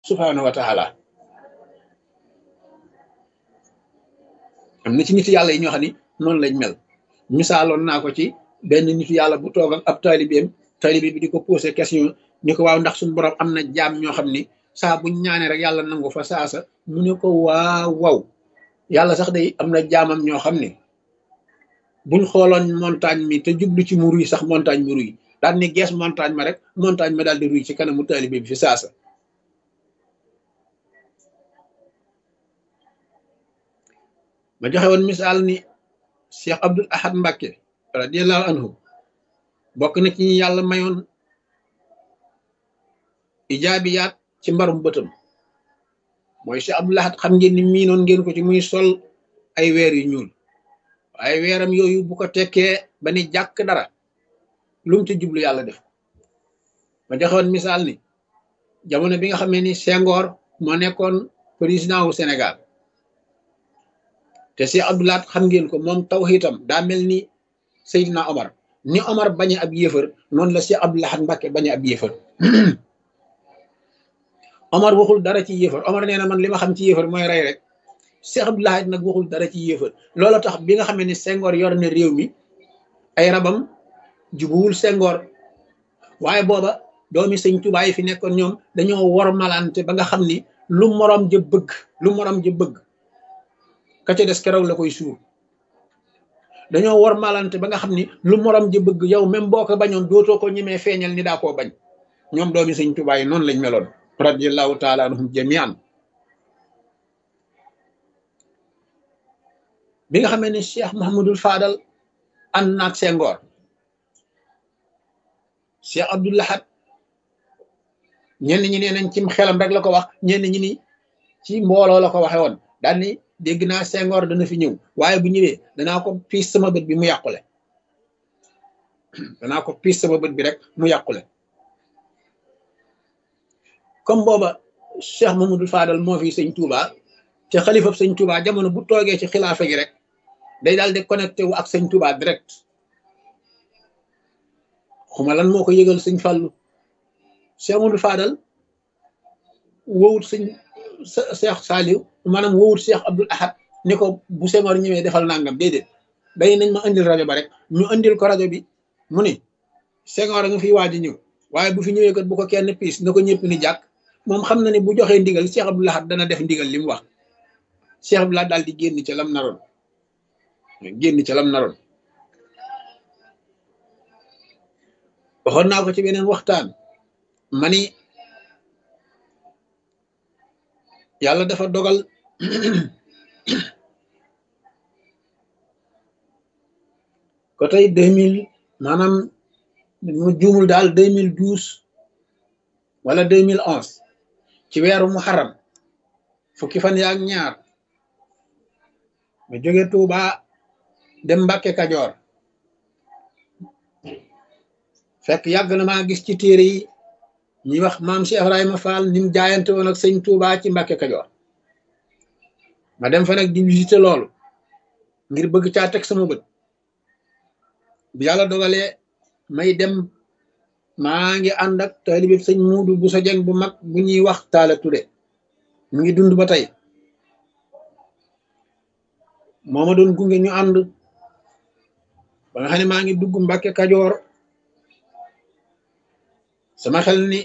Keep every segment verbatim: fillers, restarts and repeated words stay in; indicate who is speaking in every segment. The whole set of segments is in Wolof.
Speaker 1: subhanahu wa taala. am na ci nit yàlla yi ñoo xam ni noonu lañ mel. misaaloon naa ko ci benn nitu yàlla bu toog ak ab taalibeem taalibe bi di ko posé question ni ko waaw ndax suñu borom am na jaam ñoo xam ni saa buñ ñaanee rek yàlla nangu fa saasa mu ne ko waaw waaw yàlla sax day am na jaamam ñoo xam ne buñ xooloon montagne mi te jublu ci mu ruy sax montagne mi ruy daal ni gees montagne ma rek montagne ma daal di ruy ci kanamu taalibe bi fi saasa. ma joxe woon misaal ni Cheikh Abdul Ahad Mbacké radiyallahu anhu bokk na ci ñi yàlla mayoon ijaabiyaat ci mbarum bëtam mooy Cheikh Abdul Ahad xam ngeen ni miinoon ngeen ko ci muy sol ay weer yu ñuul waaye weeram yooyu bu ko tekkee ba ni jàkk dara lum ci jublu yàlla def. ma joxe woon misaal ni jamono bi nga xamee ni Senghor moo nekkoon président wu Sénégal te Cheikh Abdou Lahad xam ngeen ko moom tawhiidam daa mel ni Seydina Omar ni Omar bañe ab yéefar noonu la Cheikh Abdou Lahad Mbacké bañe ab yéefar. Omar waxul dara ci yéefar Omar nee na man li ma xam ci yéefar mooy rey rek. Cheikh Abdou Lahad nag waxul dara ci yéefar loolu tax bi nga xamee ni Senghor yor na réew mi ay rabam jubuwul Senghor waaye booba doomi sëñ Tuubaa yi fi nekkoon ñoom dañoo wor malante ba nga xam ni lu morom ja bëgg lu morom ja bëgg ka ca des keroog la koy suur. dañoo wor malante ba nga xam ni lu morom ja bëgg yow même boo ko bañoon dootoo ko ñemee feeñal ni daa koo bañ. ñoom doomi sëñ Tuubaa yi noonu lañ meloon radiyallahu taala anhum jamian. bi nga xamee ne Cheikh Mouhamadul Fadal ànd naag Senghor Cheikh Abdou Lahad ñenn ñi nee nañ ci xelam rek la ko wax ñenn ñi ni ci mbooloo la ko waxe woon daal ni dégg naa Senghor dana fi ñëw waaye bu ñëwee danaa ko piis sama bët bi mu yàqule danaa ko piis sama bët bi rek mu yàqule. comme booba Cheikh Mouhamadul Fadal moo fi sëñ Touba te xalifab sëñ Touba jamono bu toogee ci xilaafa gi rek day daal di connecté wu ak sëñ Touba direct. xuma lan moo ko yëgal sëñ Fallou Cheikh Mouhamadul Fadal wowut sëñ Cheikh Saliou maanaam wowut Cheikh Abdoul Ahad ni ko bu Senghor ñëwee defal nangam déedéet day nañ ma indil rajo ba rek ñu indil ko rajo bi mu ni Senghor a nga fiy waaj a ñëw waaye bu fi ñëwee kat bu ko kenn piis na ko ñëpp ni jàkk moom xam na ne bu joxee ndigal Cheikh Abdoul Ahad dana def ndigal li mu wax. Cheikh Abdoul Ahad daal di génn ca lam naroon génn ca lam naroon waxoon naa ko ci beneen waxtaan ma ni yàlla dafa dogal ko tey deux mille maanaam mu juumul daal deux mille douze wala deux mille onze ci weeru muharram fukki fan yaak ñaar ma jóge Tuuba dem Mbàkke Kajoor fekk yàgg na maa gis ci téere yi ñuy wax maam Cheikh Ibrahima Fall ni mu jaayante woon ak sëñ Tuuba ci Mbàkke Kajoor ma dem fa nag di visiter loolu ngir bëgg caa teg sama bët bi yàlla dogalee may dem maa ngi ànd ak taalibe sëñ Muudu bu sa jeng bu mag bu ñuy wax Taala Ture mu ngi dund ba tey moo ma doon gunge ñu ànd ba nga xam ne maa ngi dugg Mbàkke Kajoor sama xel ni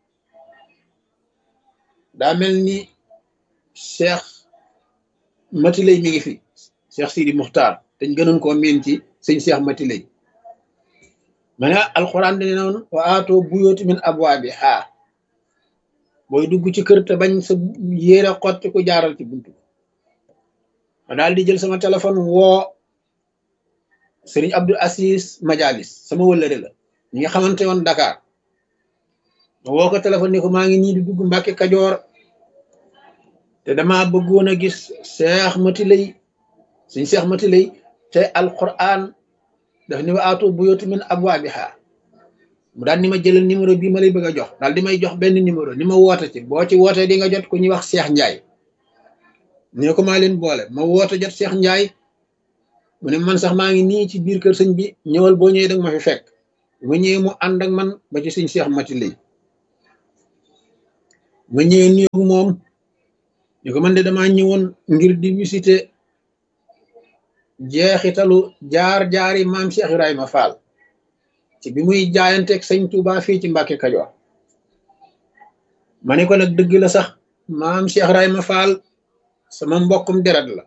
Speaker 1: daa mel ni Cheikh Matilay mi ngi fi Cheikh Sidi Muxtaar dañ gënoon koo miin ci sëñ Cheikh Matilay ma ne alxuraan dañu noonu wa aatoo buyooti min abwaabiha booy dugg ci kër te bañ sa yéere xotti ku jaaral ci buntu ma daal di jël sama téléphone woo Serigne Abdou Aziz Majalis sama wëllëre la ñi nga xamante woon Dakar ma woo ko téléphone ni ko maa ngi nii di dugg Mbàkke Kajoor te dama bëggoon a gis Cheikh Matilay suñ Cheikh Matilay te alquran daf ni wa aatu buyooti min abwaabiha mu daal ni ma jëlal numéro bii ma lay bëgg a jox daal di may jox benn numéro ni ma woote ci boo ci wootee di nga jot ku ñuy wax Cheikh Ndiaye ne ko maa leen boole ma woote jot Cheikh Ndiaye mu ne man sax maa ngi nii ci biir kër sëñ bi ñëwal boo ñëwee danga ma fi fekk mu ñëwee mu ànd ak man ba ci suñ Cheikh Matilay ma ñëwee nuyu moom ñu ko man de damaa ñëwoon ngir di visiter jeexitalu jaar-jaari maam Cheikh Ibrahima Fall ci bi muy jaayanteeg sëñ Touba fii ci Mbàkke Kajoor ma ne ko nag dëgg la sax maam Cheikh Ibrahima Fall sama mbokkum deret la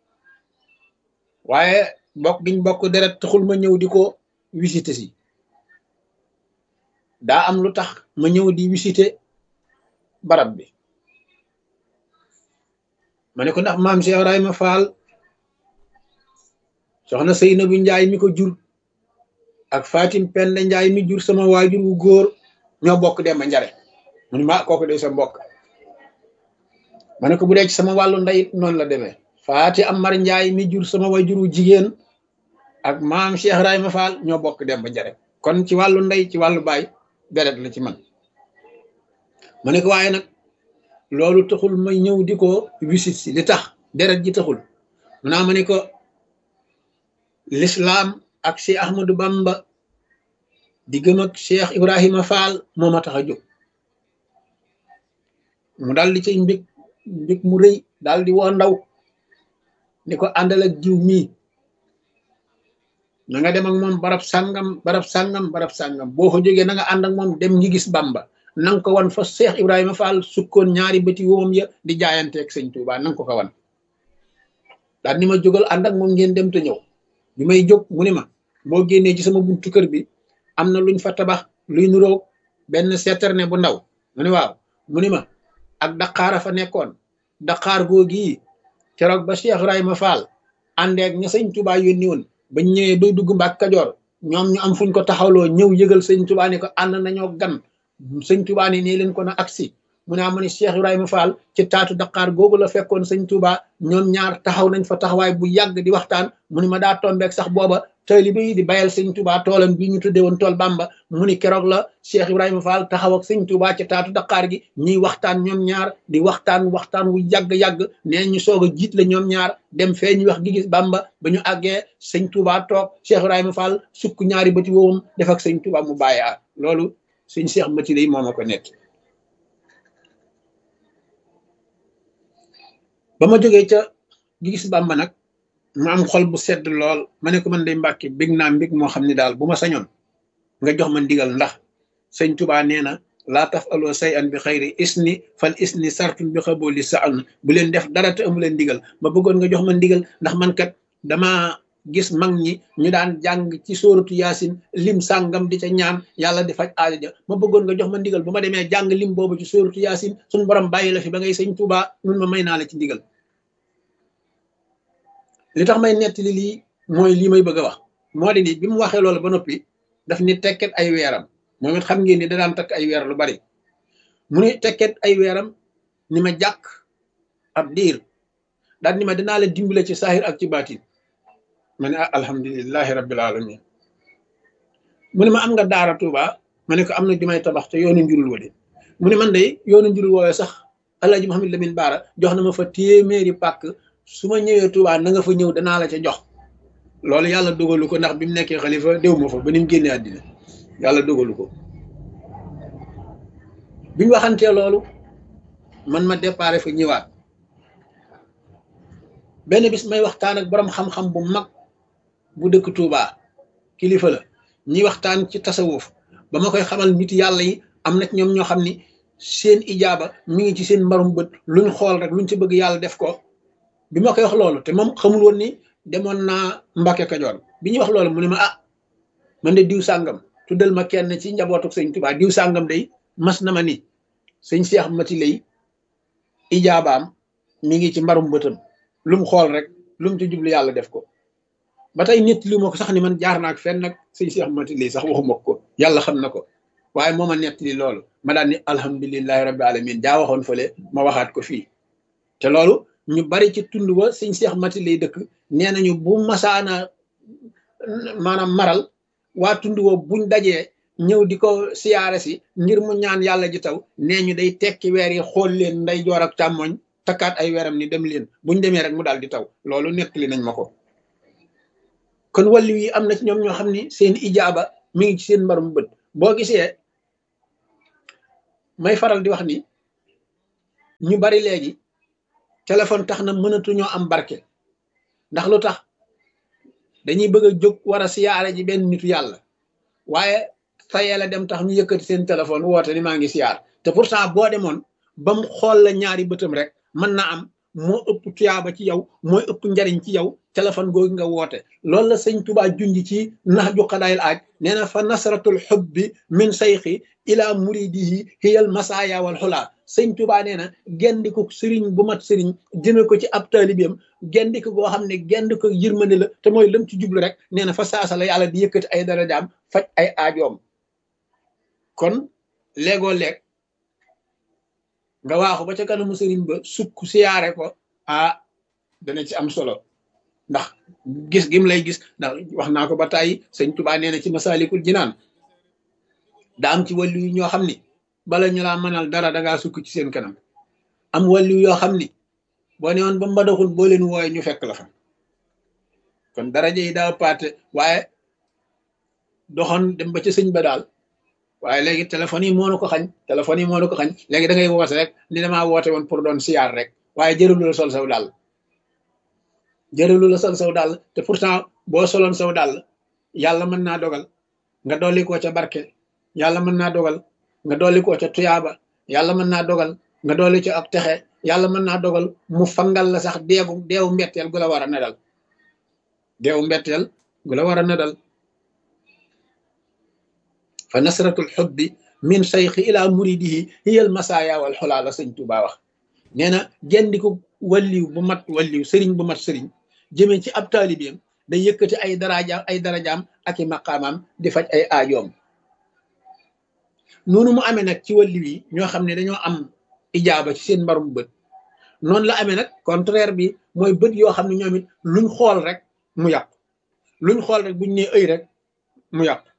Speaker 1: waaye bokk giñ bokk deret taxul ma ñëw di ko visiter si daa am lu tax ma ñëw di visiter barab bi ma ne ko ndax maam Cheikh Ibrahima Fall soxna Seynabu Njaay mi ko jur ak Fatim Penda Njaay mi jur sama waajur wu góor ñoo bokk dem ba njare mu ne ma kooku de sa mbokk ma ne ko bu dee ci sama wàllu ndeyit noonu la demee Faati Amar Njaay mi jur sama waajur wu jigéen ak maam Cheikh Ibrahima Fall ñoo bokk dem ba njare kon ci wàllu ndey ci wàllu baay deret la ci man ma ne ko waaye nag loolu taxul may ñëw di ko wisit si li tax deret ji taxul mu naa ma ne ko l'islam ak Cheikh Ahmadou Bamba di gëm ak Cheikh Ibrahima Fall moo ma tax a jóg mu daal di cay mbég mbég mu rëy daal di woo ndaw ni ko àndal ak jiw mii na nga dem ak moom barab sàngam barab sàngam barab sàngam boo ko jógee na nga ànd ak moom dem ngi gis Bamba nanga ko wan fa Cheikh Ibrahima Fall sukkoon ñaari bëti woomam ya di jaayanteeg sëñ Touba nanga ko ko wan daal ni ma jógal ànd ak moom ngeen dem te ñëw bi may jóg mu ni ma boo génnee ci sama buntu kër bi am na luñ fa tabax luy nuroog benn citerne bu ndaw mu ni waaw mu ni ma ak daqaara fa nekkoon daqaar googi keroog ba Cheikh Ibrahima Fall àndeeg ña sëñ Touba yónni woon bañ ñëwee bay dugg Mbàkke Kajoor ñoom ñu am fuñ ko taxawloo ñëw yëgal sëñ Touba ni ko ànd nañoo gan sëñ Touba ni nee leen ko na agsi mu ne amu ne Cheikh Ibrahima Fall ci taatu Dakar googu la fekkoon sëñ Touba ñoom ñaar taxaw nañ fa taxawaay bu yàgg di waxtaan mu ni ma daa tombeek sax booba taalibe yi di bayal sëñ Touba toolam bi ñu tuddee woon tool Bamba mu ni keroog la Cheikh Ibrahima Fall taxaw ak sëñ Touba ci taatu Dakar gi ñuy waxtaan ñoom ñaar di waxtaan waxtaan wu yàgg-yàgg nee ñu soog a jiit la ñoom ñaar dem fee ñu wax gi gis Bamba ba ñu àggee sëñ Touba toog Cheikh Ibrahima Fall sukk ñaari bëti woowum def ak sëñ Touba mu bàyyi a loolu sëñ Cheikh Mati lay moo ma ko nekk ba ma jógee ca gi gis Bamba nag ma am xol bu sedd lool ma ne ko man day Mbàkke bég naa mbég moo xam ne daal bu ma sañoon nga jox ma ndigal ndax sëñ Touba nee na laa taf aloo say an bi xayri isni fal isni sartun bi xabooli sa an bu leen def dara te amu leen ndigal ma bëggoon nga jox ma ndigal ndax man kat dama gis mag ñi ñu daan jàng ci sóoratu yaasin lim sàngam di ca ñaan yàlla di faj aajo ja ma bëggoon nga jox ma ndigal bu ma demee jàng lim boobu ci sóoratu yaasin suñu borom bàyyi la fi ba ngay sëñ Touba nun ma may naa la ci ndigal li tax may nettali lii mooy lii may bëgg a wax moo di ni bi mu waxee loolu ba noppi daf ni tekket ay weeram moom it xam ngeen ni da daan takk ay weer lu bari mu ni tekket ay weeram ni ma jàkk ab diir daal ni ma dinaa la dimbale ci saahir ak ci baatin ma ne ah alhamdulilahi rabbil alamin mu ne ma am nga daara Touba ma ne ko am na jumay tabax te yoonu njurul wa de mu ne man de yoonu njurul woowee sax Alaaji Muhammad Lamin Baara jox na ma fa téeméeri pàkk su ma ñëwee Touba na nga fa ñëw danaa la ca jox loolu yàlla dogalu ko ndax bi mu nekkee xalifa déw ma fa ba ni mu génnee àddina yàlla dogalu ko biñ waxantee loolu man ma déparé fa ñëwaat benn bis may waxtaan ak borom xam-xam bu mag bu dëkk Touba kilifa la ñuy waxtaan ci tasawuf ba ma koy xamal nit yàlla yi am na ci ñoom ñoo xam ni seen ijaaba mi ngi ci seen mbarum bët luñ xool rek luñ ci bëgg yàlla def ko bi ma koy wax loolu te moom xamul woon ni demoon naa Mbàkke Kajoor bi ñuy wax loolu mu ne ma ah man de diw sàngam tuddal ma kenn ci njabootu sëñ Touba diw sàngam day mas na ma ni sëñ Cheikh Mati lay ijaabaam mi ngi ci mbarum bëtam lum xool rek lum ci jublu yàlla def ko ba tey nit li ma ko sax ni man jaar naa ak fenn nag sëñ Cheikh Mati lay sax waxuma ko yàlla xam na ko waaye moo ma nettali loolu ma daan ni alhamdulilahi rabbi alamin jaa waxoon fële ma waxaat ko fii te loolu ñu bari ci tund wa sëñ Cheikh Mati lay dëkk nee nañu bu masaana maanaam maral waa tund wa buñ dajee ñëw di ko siyaare si ngir mu ñaan yàlla ji taw nee ñu day tekki weer yi xool leen nday joor ak càmmoñ takkaat ay weeram ni dem leen buñ demee rek mu daal di taw loolu nettali nañ ma ko kon wàllu yi am na ci ñoom ñoo xam ni seen ijaaba mi ngi ci seen mbarum bët boo gisee may faral di wax ni ñu bari léegi téléphone tax na mënatuñoo am barke ndax lu tax dañuy bëgg a jóg war a siyaare ji benn nitu yàlla waaye tayee la dem tax ñu yëkkati seen téléphone woote ni maa ngi siyaar te pourtant boo demoon ba mu xool la ñaari bëtam rek mën na am moo ëpp tuyaaba ci yow mooy ëpp njariñ ci yow téléphone googu nga woote loolu la sëñ Tuubaa junj ci nax ju xadaayil aaj nee na fa nasratul xubbi min sayxi ila muridihi hiyal masaaya wal xulaa sëñ Tuubaa nee na gendiku sëriñ bu mat sëriñ jëme ko ci ab taalibeem gendiku goo xam ne gendiku yërmande la te mooy lam ci jublu rek nee na fa saasa la yàlla di yëkkati ay darajaam faj ay aajoom kon léegoo leeg nga waaxu ba ca kanamu sëriñ ba sukk siyaare ko ah dana ci am solo ndax gis gim lay gis ndax wax naa ko ba tàyyi sëñ Tuubaa nee na ci Masaalikul Jinaan daa am ci wàllu yu ñoo xam ni bala ñu laa mënal dara dangaa sukk ci seen kanam am wàllu yoo xam ni boo ne woon ba mbadaxul boo leen wooye ñu fekk la fa kon daraja yi daa paate waaye doxoon dem ba ca sëñ ba daal waaye léegi téléphone yi moo na ko xañ téléphone yi moo na ko xañ léegi da ngay woote rek ni damaa woote woon pour doon siyaar rek waaye jërëlu la sol saw dàll jërëlu la sol saw dàll te pourtant boo soloon saw dàll yàlla mën naa dogal nga dolli koo ca barke yàlla mën naa dogal nga dolli koo ca tuyaaba yàlla mën naa dogal nga dolli ca ak texe yàlla mën naa dogal mu fangal la sax deegu deewu mbetteel gu la war a nedal deewu mbetteel gu la war a nedal fa nasratul xubbi min sayxi ila muridihi hiyal masaaya wal xulaa la sëñ Tuubaa wax nee na gendiku walliw bu mat walliw sëriñ bu mat sëriñ jëmee ci ab taalibeem day yëkkati ay darajaam ay darajaam ak i maqaamaam di faj ay aajoom noonu mu amee nag ci walliw yi ñoo xam ne dañoo am ijaaba ci seen mbarum bët noonu la amee nag contraire bi mooy bët yoo xam ne ñoom it luñ xool rek mu yàqu luñ xool rek buñ nee ëy rek mu yàqu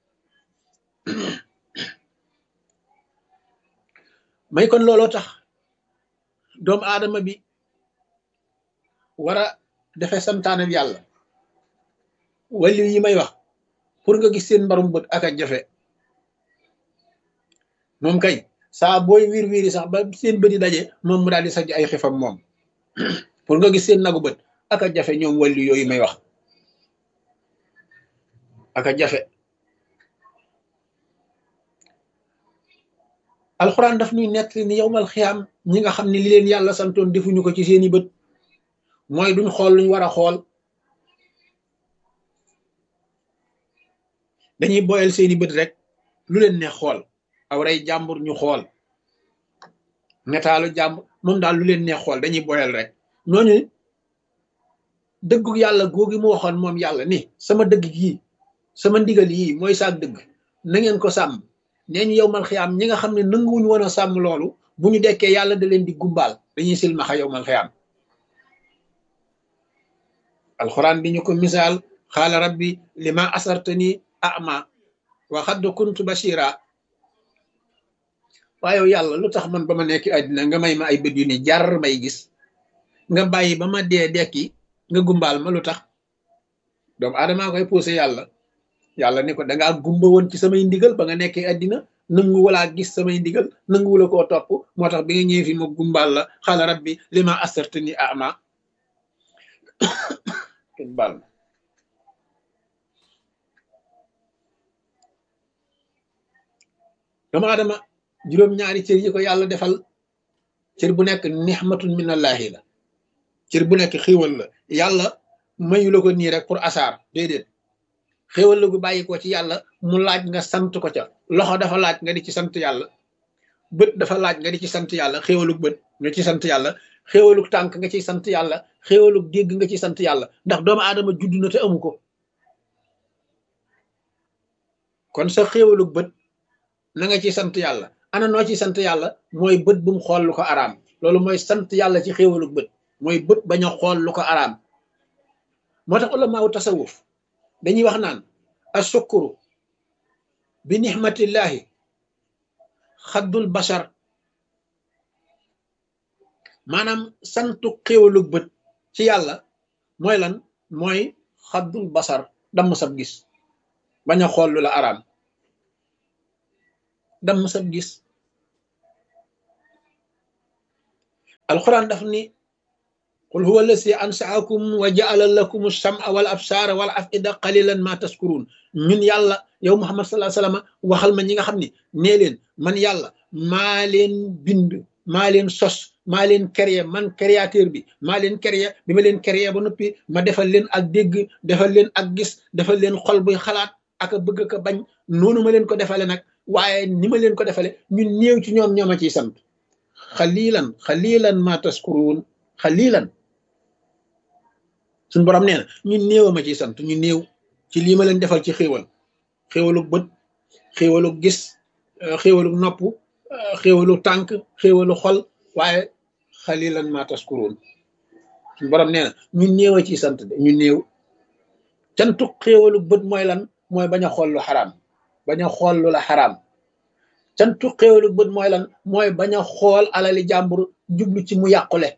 Speaker 1: may kon looloo tax doomu aadama bi war a defee santaane bi yàlla wàllu yi may wax pour nga gis seen mbarum bët ak a jafe moom kay saa booy wiir wiiri sax ba seen bët yi daje moom mu daal di sajj ay xifam moom pour nga gis seen nagu bët ak a jafe ñoom wàllu yooyu may wax ak a jafe alxuraan daf ñuy nett ni yowmal xiyaam ñi nga xam ne li leen yàlla santoon defuñu ko ci seeni bët mooy duñ xool luñ war a xool dañuy boyal seeni bët rek lu leen neex xool aw rey jàmbur ñu xool netaalu jàmbur moom daal lu leen neex xool dañuy boyal rek ñooñu dëggu yàlla googi mu waxoon moom yàlla ni sama dëgg yii sama ndigal yii mooy saak dëgg na ngeen ko sàmm nee ñu yowmal xiyaam ñi nga xam ne nanguwuñ woon a sàmm loolu bu ñu dekkee yàlla da leen di gumbaal dañuy silmaxa yowmal xiyaam alxuraan di ñu ko misaal xaala rabbi lima asartani ama wa xadd kuntu bashira waaye yàlla lu tax man ba ma nekk àddina nga may ma ay bët yu ni jar may gis nga bàyyi ba ma dee dekki nga gumbaal ma lu tax doomu aadamaa koy poussé yàlla yàlla ni ko dangaa gumba woon ci samay ndigal ba nga nekkee àddina nangu walaa gis samay ndigal nangu wala koo topp moo tax bi nga ñëwee fi ma gumbaal la xaala rabbi lima asartani ama kenn baal ma doomu aadama juróom-ñaari cër yi ko yàlla defal cër bu nekk nixmatun minallahi la cër bu nekk xéwal la yàlla mayu la ko nii rek pour asaar déedéet xéwal la gu bàyyi ko ci yàlla mu laaj nga sant ko ca loxo dafa laaj nga di ci sant yàlla bët dafa laaj nga di ci sant yàlla xéwalug bët nga ci sant yàlla xéwalug tànk nga ciy sant yàlla xéwalug dégg nga ci sant yàlla ndax doomu aadama judd na te amu ko kon sa xéwalug bët na nga ci sant yàlla ana noo ci sant yàlla mooy bët bu mu xool lu ko araam loolu mooy sant yàlla ci xéwalug bët mooy bët bañ a xool lu ko araam moo tax ulamaaw tasawuf dañuy wax naan ashukuru bi nixmatillahi xaddul bashar maanaam santu xéwalug bët ci yàlla mooy lan mooy xaddul basar damm sab gis bañ a xool lu la araam damm sab gis alquran daf ni qul huwa allasi ansaakum wa jaala lakum alsam'a wal absaara wal afida qalilan ma taskurun ñun yàlla yow Muhammad sallallahu alayhi wasallam waxal ma ñi nga xam ne nee leen man yàlla maa leen bind maa leen sos maa leen créé man créateur bi maa leen créé bi ma leen créé ba noppi ma defal leen ak dégg defal leen ak gis defal leen xol buy xalaat ak a bëgg ko bañ noonu ma leen ko defale nag waaye ni ma leen ko defale ñun néew ci ñoom ñooma ciy sant xalilan xalilan ma taskurun xalilan suñu borom nee na ñun néew ma ciy sant ñu néew ci lii ma leen defal ci xéewal xéewalu bët xéewalu gis xéewalu nopp xéewalu tànk xéewalu xol waaye xalilan ma taskurun suñu borom nee na ñun néew a ciy sant de ñu néew cantu xéewalu bët mooy lan mooy bañ a xool lu xaraam bañ a xool lu la xaraam cantu xéewalu bët mooy lan mooy bañ a xool alali jàmbur jublu ci mu yàqule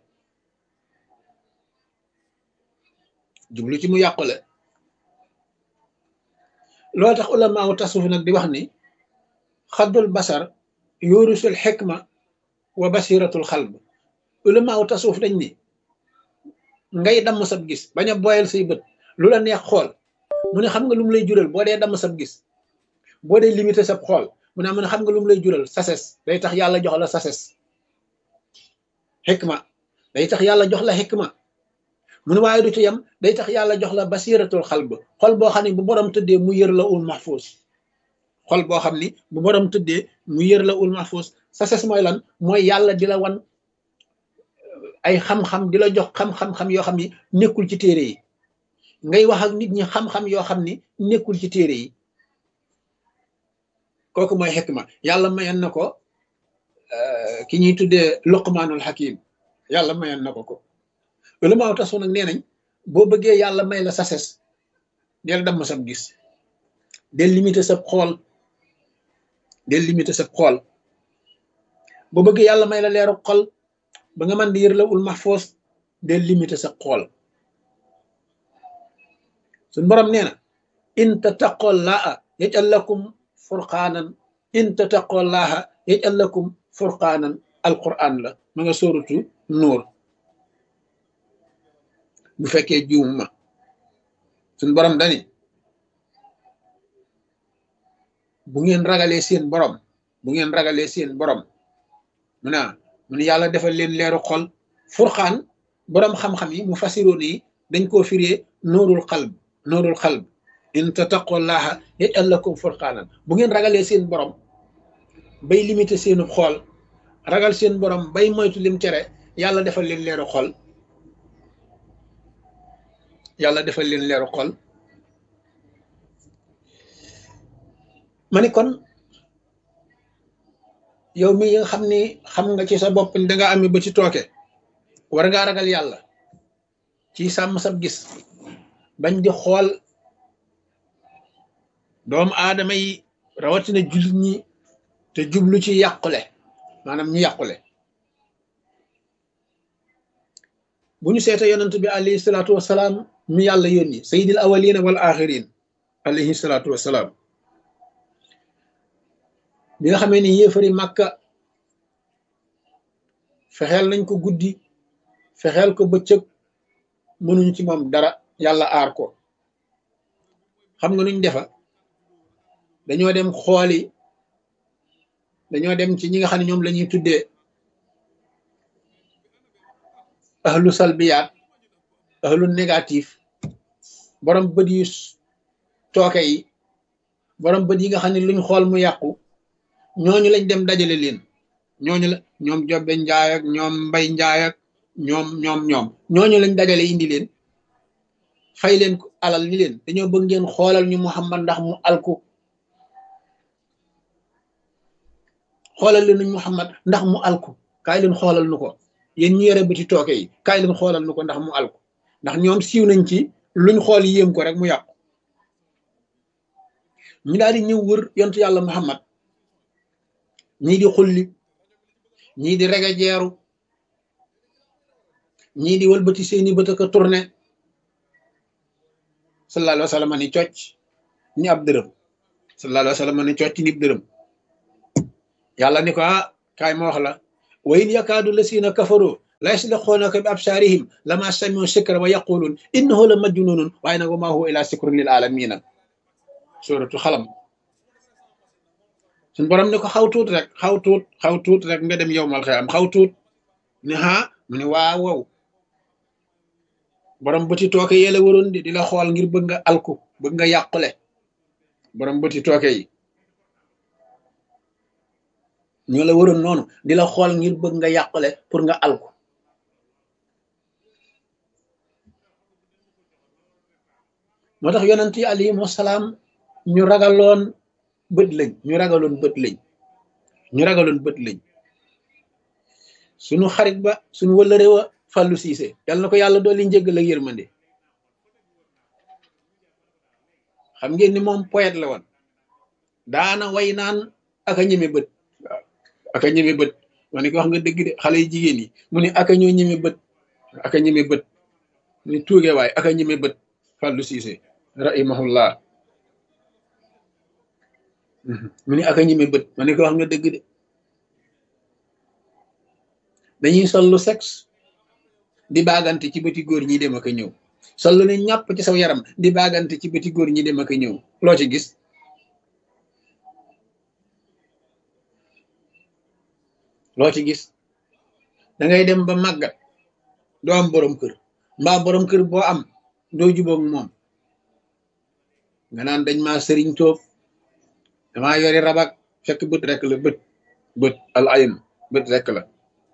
Speaker 1: jublu ci mu yàqule loolu tax ulamaawu tasawuf nag di wax ni xaddul basar yurusul xikma wa basiratul xalb ulamaawu tasawuf dañ ni ngay damm sab gis bañ a boyal say bët lu la neex xool mu ne xam nga lu mu lay jural boo dee damm sab gis boo dee limité sab xool mu ne mu ne xam nga lu mu lay jural sases day tax yàlla jox la sases xikma day tax yàlla jox la xikma mu ne waaye du ci yem day tax yàlla jox la basiratul xalb xol boo xam ne bu borom tëddee mu yër la ul mahfuz xol boo xam ni bu borom tëddee mu yër la ul mahfuz sases mooy lan mooy yàlla di la wan ay xam-xam di la jox xam-xam-xam yoo xam ni nekkul ci téere yi ngay wax ak nit ñi xam-xam yoo xam ni nekkul ci téere yi kooku mooy xikma yàlla mayoon na ko ki ñuy tuddee luqmaanul hakim yàlla mayoon na ko ko ulamaaw tasu nag nee nañ boo bëggee yàlla may la sases del damm sab gis del limité sab xool del limité sab xool boo bëggee yàlla may la leeru xol ba nga mën di yër la ul mahfuz del limité sab xool suñ borom nee na in tattaqullaha yaj'al lakum furqaanan in tattaqullaha yaj'al lakum furqaanan alquran la ma nga sóoratu nuur bu fekkee juum ma suñ borom dani bu ngeen ragalee seen borom bu ngeen ragalee seen borom mu ne mu ne yàlla defal leen leeru xol furqaan borom xam-xam yi mu fasiroon yi dañ koo firee nuurul xalb nuurul xalb in tattaqullaha yaj'al lakum furqaanan bu ngeen ragalee seen borom bay limité seenu xool ragal seen borom bay moytu lim tere yàlla defal leen leeru xol yàlla defal leen leeru xol ma ni kon yow mi nga xam ni xam nga ci sa bopp da nga ami ba ci tooke war ngaa ragal yàlla ci sàmm sab gis bañ di xool doomu aadama yi rawatina jullit ñi te jublu ci yàqule maanaam ñu yàqule bu ñu seeta yonent bi alayhi salaatu wasalaam mi yàlla yónni sayyidil awwalina wal axirin alayhi salaatu wasalaam bi nga xamee ni yéefari màkka fexeel nañ ko guddi fexeel ko bëccëg mënuñu ci moom dara yàlla aar ko xam nga nuñ defa dañoo dem xooli dañoo dem ci ñi nga xam ne ñoom la ñuy tuddee ahlu salbiyaat ahlu négatif borom bët yu tooke yi borom bët yi nga xam ne luñ xool mu yàqu ñooñu lañ dem dajale leen ñooñu la ñoom Jobbe Njaay ak ñoom Mbay Njaay ak ñoom ñoom ñoom ñooñu lañ dajale indi leen fay leen ko alal ni leen dañoo bëgg ngeen xoolal ñu Muhammad ndax mu alku xoolal leen ñu Muhammad ndax mu alku kaay leen xoolal nu ko yéen ñu yore bëti tooke yi kaay leen xoolal nu ko ndax mu alku ndax ñoom siiw nañ ci luñ xool yéem ko rek mu yàqu ñu daal di ñëw wër yontu yàlla Muhammad ñii di xulli ñii di rege jeeru ñii di wëlbati seeni bët ak a tourné sallallahu alayhi wa sallam ni cocc ni ab dërëm sallallahu alayhi wa sallam ni cocc ni ab dërëm yàlla ni ko ah kaay ma wax la wa in yakaadu lasina kafaroo la yasliquunaka bi absaarihim lama samiu sikra wa yaquluun innahu la majnunun waaye nag wa maa huwa illa sikrun lil alamina suratu xalam suñ borom ne ko xaw tuut rek xaw tuut xaw tuut rek nga dem yowmal xiyaam xaw tuut ne ha mu ne waaw wow borom bëti tooke yee la waroon di di la xool ngir bëgg nga alku bëgg nga yàqule borom bëti tooke yi ñoo la waroon noonu di la xool ngir bëgg nga yàqule pour nga alku moo tax yonent yi alayhimu salaam ñu ragaloon bët lañ ñu ragaloon bët lañ ñu ragaloon bët lañ suñu xarit ba suñu wëllëre wa Fallou Cissé yal na ko yàlla dooli njëggal ak yërmande xam ngeen ni moom poète la woon daana way naan aka ñeme bët waaw aka ñeme bët ma ne ko wax nga dëgg de xale yi jigéen yi mu ne aka ñoo ñeme bët aka ñeme bët mu ne tuuge waay aka ñeme bët Fallou Cissé rahimahullah mu ne aka ñeme bët ma ne ko wax nga dëgg de dañuy sol lu sexe di baagante ci bëti góor ñi dem ak a ñëw sol lu ne ñàpp ci saw yaram di baagante ci bëti góor ñi dem ak a ñëw loo ci gis loo ci gis da ngay dem ba màggat doo am borom kër mbaa borom kër boo am doo jubóog moom nga naan dañ maa sëriñ toob damaa yori rabak fekk bët rek la bët bët al ayn bët rek la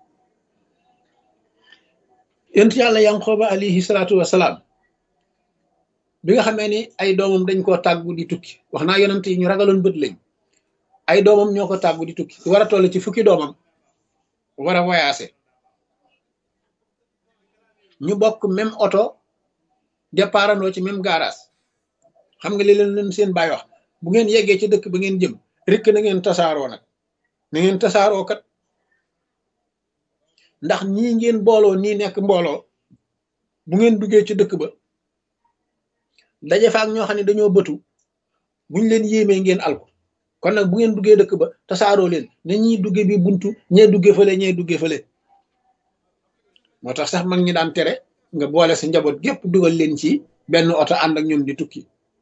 Speaker 1: yent yàlla yanqooba alayhi salaatu wasalaam bi nga xamee ni ay doomam dañ koo tàggu di tukki wax naa yonent yi ñu ragaloon bët lañ ay doomam ñoo ko tàggu di tukki war a toll ci fukki doomam war a voyager ñu bokk même oto départandoo ci même garage xam nga li leen leen seen baay wax bu ngeen yeggee ci dëkk ba ngeen jëm rek na ngeen tasaaroo nag na ngeen tasaaroo kat ndax ñii ngeen booloo nii nekk mbooloo bu ngeen duggee ci dëkk ba daje fa ak ñoo xam ne dañoo bëtu buñ leen yéemee ngeen alko kon nag bu ngeen duggee dëkk ba tasaaroo leen na ñiy dugge bi buntu ñee dugge fële ñee dugge fële moo tax sax mag ñi daan tere nga boole sa njaboot gépp dugal leen ci benn oto ànd ak ñoom di tukki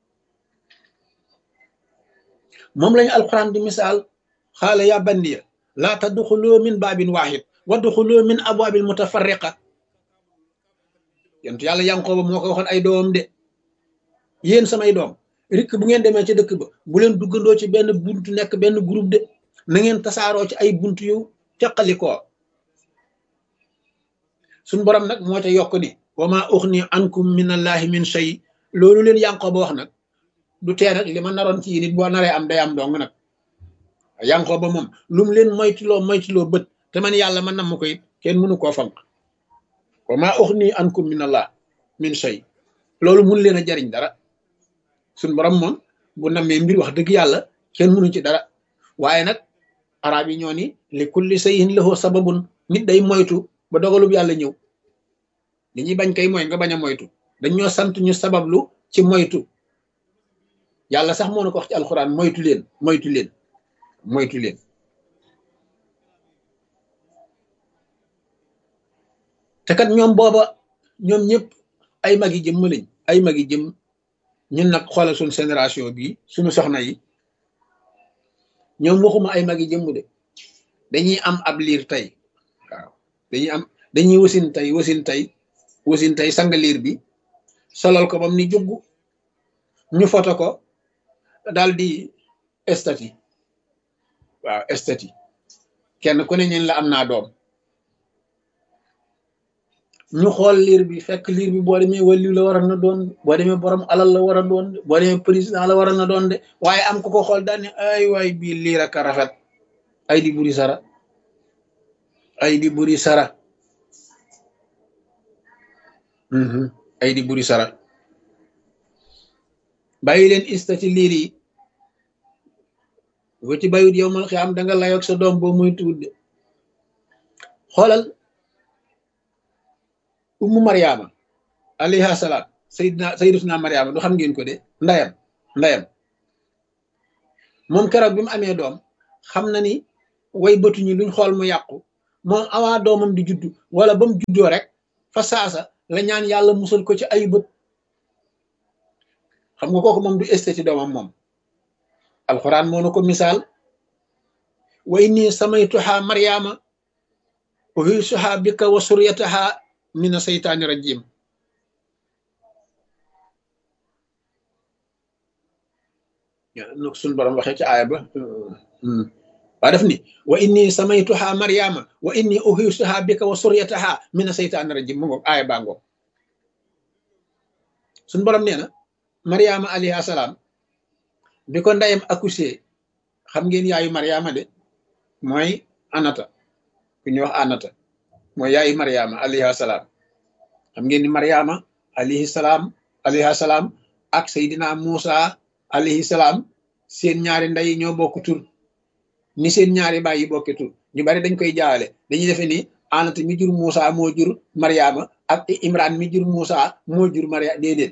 Speaker 1: moom lañu alquran di misaal xaala ya bandiya laa tadxuloo min baabin waahid wadxuloo min abwaabil mutafarriqa yent yàlla Yanqooba moo ko waxoon ay doomam de yéen samay doom rikk bu ngeen demee ci dëkk ba bu leen duggandoo ci benn buntu nekk benn groupe de na ngeen tasaaroo ci ay buntu yu teqalikoo suñ borom nag moo ca yokk ni wa maa uxni ankum min allahi min shay loolu leen Yanqooba wax nag du tee nag li ma naroon ci nit boo naree am day am dong nag Yanqooba moom lu mu leen moytuloo moytuloo bët te man yàlla man nam ma ko it kenn mënu koo fanq wa maa uxni ankum min allah min shay loolu mun leen a jariñ dara suñ borom moom bu namee mbir wax dëgg yàlla kenn mënu ci dara waaye nag arab yi ñoo ni li kulli shay'in lahu sababun nit day moytu ba dogalub yàlla ñëw li ñuy bañ kay mooy nga bañ a moytu dañ ñoo sant ñu sabablu ci moytu yàlla sax moo na ko wax ci alxuraan moytu leen moytu leen moytu leen te kat ñoom booba ñoom ñëpp ay magi jëmm lañ ay magi jëmm ñun nag xoolal suñu génération bii suñu soxna yi ñoom waxuma ay magi jëmm de dañuy am ab liir tey waaw dañuy am dañuy wasin tey wasin tey wasin tey sang liir bi solal ko bam ni jugg ñu foto ko daal di estati waaw estati kenn ku ne ñeen la am naa doom ñu xool liir bi fekk liir bi boo demee waliyu la war a na doon boo demee borom alal la war a doon de boo demee président la war a na doon de waaye am ko ko xool daal ne ay waay bii liir ak a rafet ay di buri sara ay di buri sara ay di buri sara bàyyi leen istati liir yi bu ci bayut yow mal xiyaam da nga layoog sa doom boo muy tuut de xoolal ummu mariama alayha salaam sayyidina sayyidatuna mariama du xam ngeen ko de ndayam ndayam moom keroog bi mu amee doom xam na ni way bëtuñu luñ xool mu yàqu moom avant doomam di juddu wala ba mu juddoo rek fa saasa la ñaan yàlla musal ko ci ay bët xam nga kooku moom du estati doomam moom alxuraan moo na ko misaal wa inni samaytuha maryaama uhisuha bika wa suryataha mina seytaani rajim nu ko suñu borom waxee ci aaya ba waa def ni wa inni samaytuha maryaama wa inni uhisuha bika wa suryataha mina seytaani rajim mu ngoog aaya baa ngoog suñu borom nee na maryaama alayhi salaam bi ko ndeyam accouché xam ngeen yaayu maryaama de mooy anata ku ñuy wax anata mooy yaayu maryaama alayhi salaam xam ngeen ni maryaama alayhi salaam alayhi salaam ak seydina Muusa alayhi salaam seen ñaari ndey ñoo bokk tur ni seen ñaari baay yi bokki tur ñu bari dañ koy jaawale dañuy defe ni anata mi jur Muusa moo jur maryaama ak imran mi jur Muusa moo jur maryaama déedéet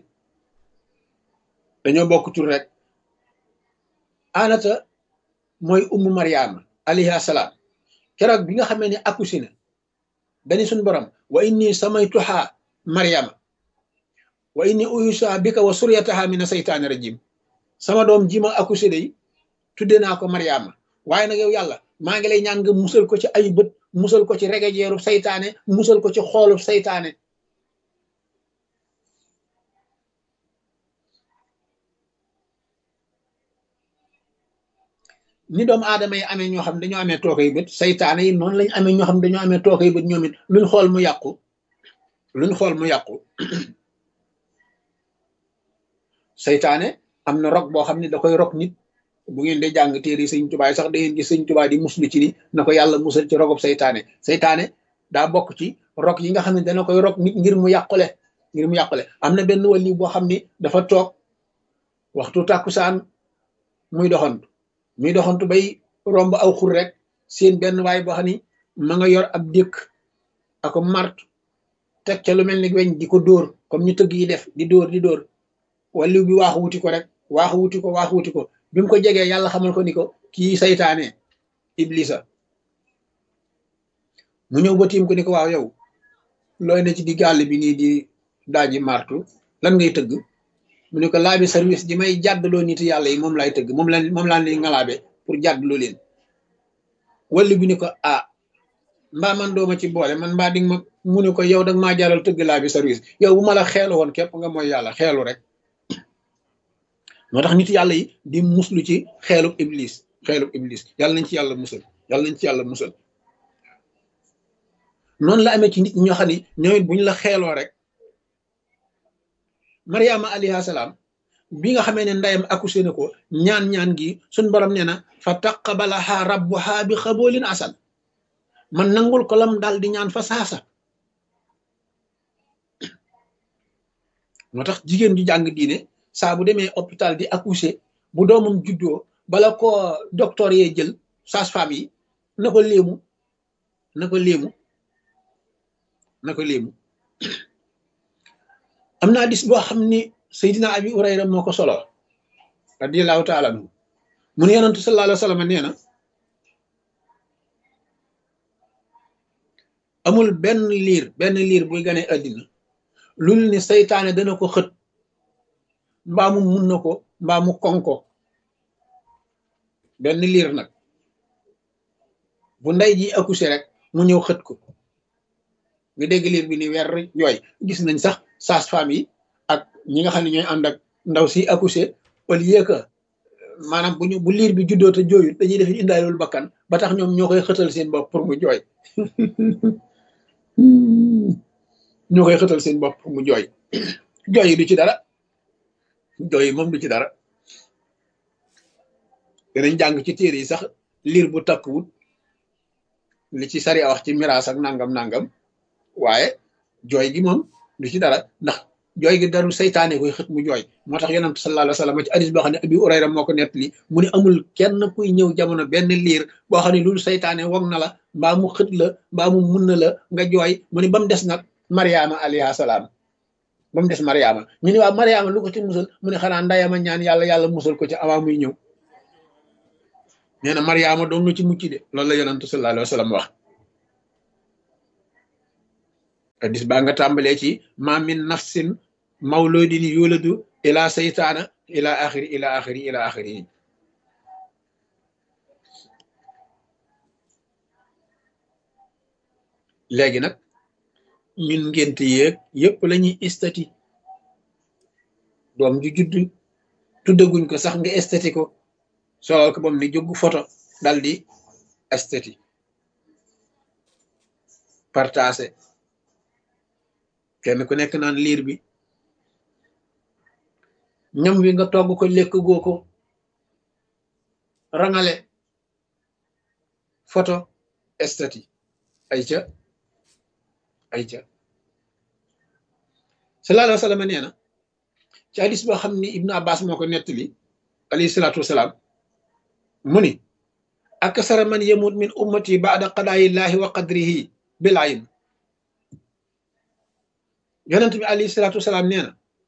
Speaker 1: dañoo bokk tur rek anata mooy ummu maryaama alayhi salaam keroog bi nga xamee ne accouché na dani suñ borom wa inni samaytuha maryaama wa inni uyusuha bika wa suryataha mina seytaani rajim sama doom ji ma accouché day tudde naa ko maryaama waaye nag yow yàlla maa ngi lay ñaan nga musal ko ci ay bët musal ko ci regejeerub saytaane musal ko ci xoolub saytaane ni doomu aadama yi amee ñoo xam dañoo amee tookay bët saytaane yi noonu lañ amee ñoo xam dañoo amee tookay bët ñoom it luñ xool mu yàqu luñ xool mu yàqu saytaane am na rok boo xam ne da koy rok nit bu ngeen de jàng téere yi sëñ Tuubaa sax da ngeen gis sëñ Tuubaa di muslu ci ni na ko yàlla musal ci rogob saytaane saytaane daa bokk ci rok yi nga xam ne dana koy rok nit ngir mu yàqule ngir mu yàqule am na benn wàlli boo xam ni dafa toog waxtu tàkkusaan muy doxantu muy doxantu bay romb aw xur rek seen benn waay boo xam ni ma nga yor ab dékk ako mart teg ca lu mel ni weñ di ko dóor comme ñu tëgg yi def di dóor di dóor wàlliw bi waaxu wuti ko rek waaxu wuti ko waaxu wuti ko bi mu ko jegee yàlla xamal ko ni ko kii saytaane iblisa mu ñëw ba tiim ko ni ko waaw yow looy ne ci di gàll bi nii di daaji martu lan ngay tëgg mu ne ko laabi service ji may jàddaloo nit yàlla yi moom laay tëgg moom la moom laa leen ngalaabe pour jàddaloo leen walli bi ni ko ah mbaa man dooma ci boole man mbaa dinga ma mu ne ko yow dag maa jaral tëgg laabi service yow bu ma la xeelu woon képp nga mooy yàlla xeelu rek moo tax nit yàlla yi di muslu ci xeelub iblis xeelub iblis yàlla nañ ci yàlla musal yàlla nañ ci yàlla musal noonu la amee ci nit ñoo xam ne ñoom it bu ñu la xeeloo rek Mariama alayhi salaam bi nga xamee ne ndeyam accouché na ko ñaan-ñaan gi suñ borom nee na fa taqabalaha rabbuha bi xaboolin asan man nangul ko lam daal di ñaan fa saasa moo tax jigéen ju jàng diine saa bu demee hôpital di accouché bu doomam juddoo bala ko docteur yee jël sage-femme yi na ko léemu na ko léemu na ko léemu am na hadis boo xam ni Seydina Abi Hurayra moo ko solo radiyallahu taala anhu mu ne yonentu sallallahu alayhi wa sallam nee na amul benn liir benn liir buy gane àddina lul ni saytaane dana ko xët mbaa mu mun na ko mbaa mu konko benn liir nag bu ndey ji accouché rek mu ñëw xët ko nga dégg liir bi ni weer yooy gis nañ sax sage-femme yi ak ñi nga xam ne ñooy ànd ak ndaw si accouché au lieu que maanaam bu ñu bu liir bi juddoo te jooyut dañuy def indaalul bakkan ba tax ñoom ñoo koy xëtal seen bopp pour mu jooy ñoo koy xëtal seen bopp pour mu jooy jooy yi du ci dara jooy yi moom du ci dara danañ jàng ci téere yi sax liir bu takkuwut li ci sari a wax ci miraas ak nangam nangam waaye jooy gi moom du ci dara ndax jooy gi darul saytaane koy xët mu jooy moo tax yonent sallallahu alayhi wa sallam ci hadis boo xam ne Abi Hurayra moo ko nettali mu ne amul kenn kuy ñëw jamono benn liir boo xam ne loolu saytaane wog na la mbaa mu xët la mbaa mu mun na la nga jooy mu ne ba mu des nag Mariama alayha salaam ba mu des Mariama ñu ne waaw Mariama lu ko ci musal mu ne xanaa ndayama ñaan yàlla yàlla musal ko ci avant muy ñëw nee na Mariama doon na ci mucc de loolu la yonent sallallahu alayhi wa sallam wax hadis baa nga tàmbalee ci ma min nafsin mawludin yuladu ila saytaana ila axiri ila axiri ila axiri yi léegi nag ñun ngénte yéeg yépp la ñuy istati doom ju judd tuddaguñ ko sax nga estati ko solal ko bam ni jógu photo dal di estati partagé kenn ku nekk naan liir bi ñam wi nga togg ko lekk goo ko rangale photo estati ay ca ay ca sallallahu alayhi wa sallam nee na ci hadis boo xam ni Ibnu Abbas moo ko nettali alayhi salaatu wasalaam mu ni aksara man yamut min ummati baada qadaayillahi wa qadrihi bil ayn yonent bi alayhi salaatu wasalaam nee na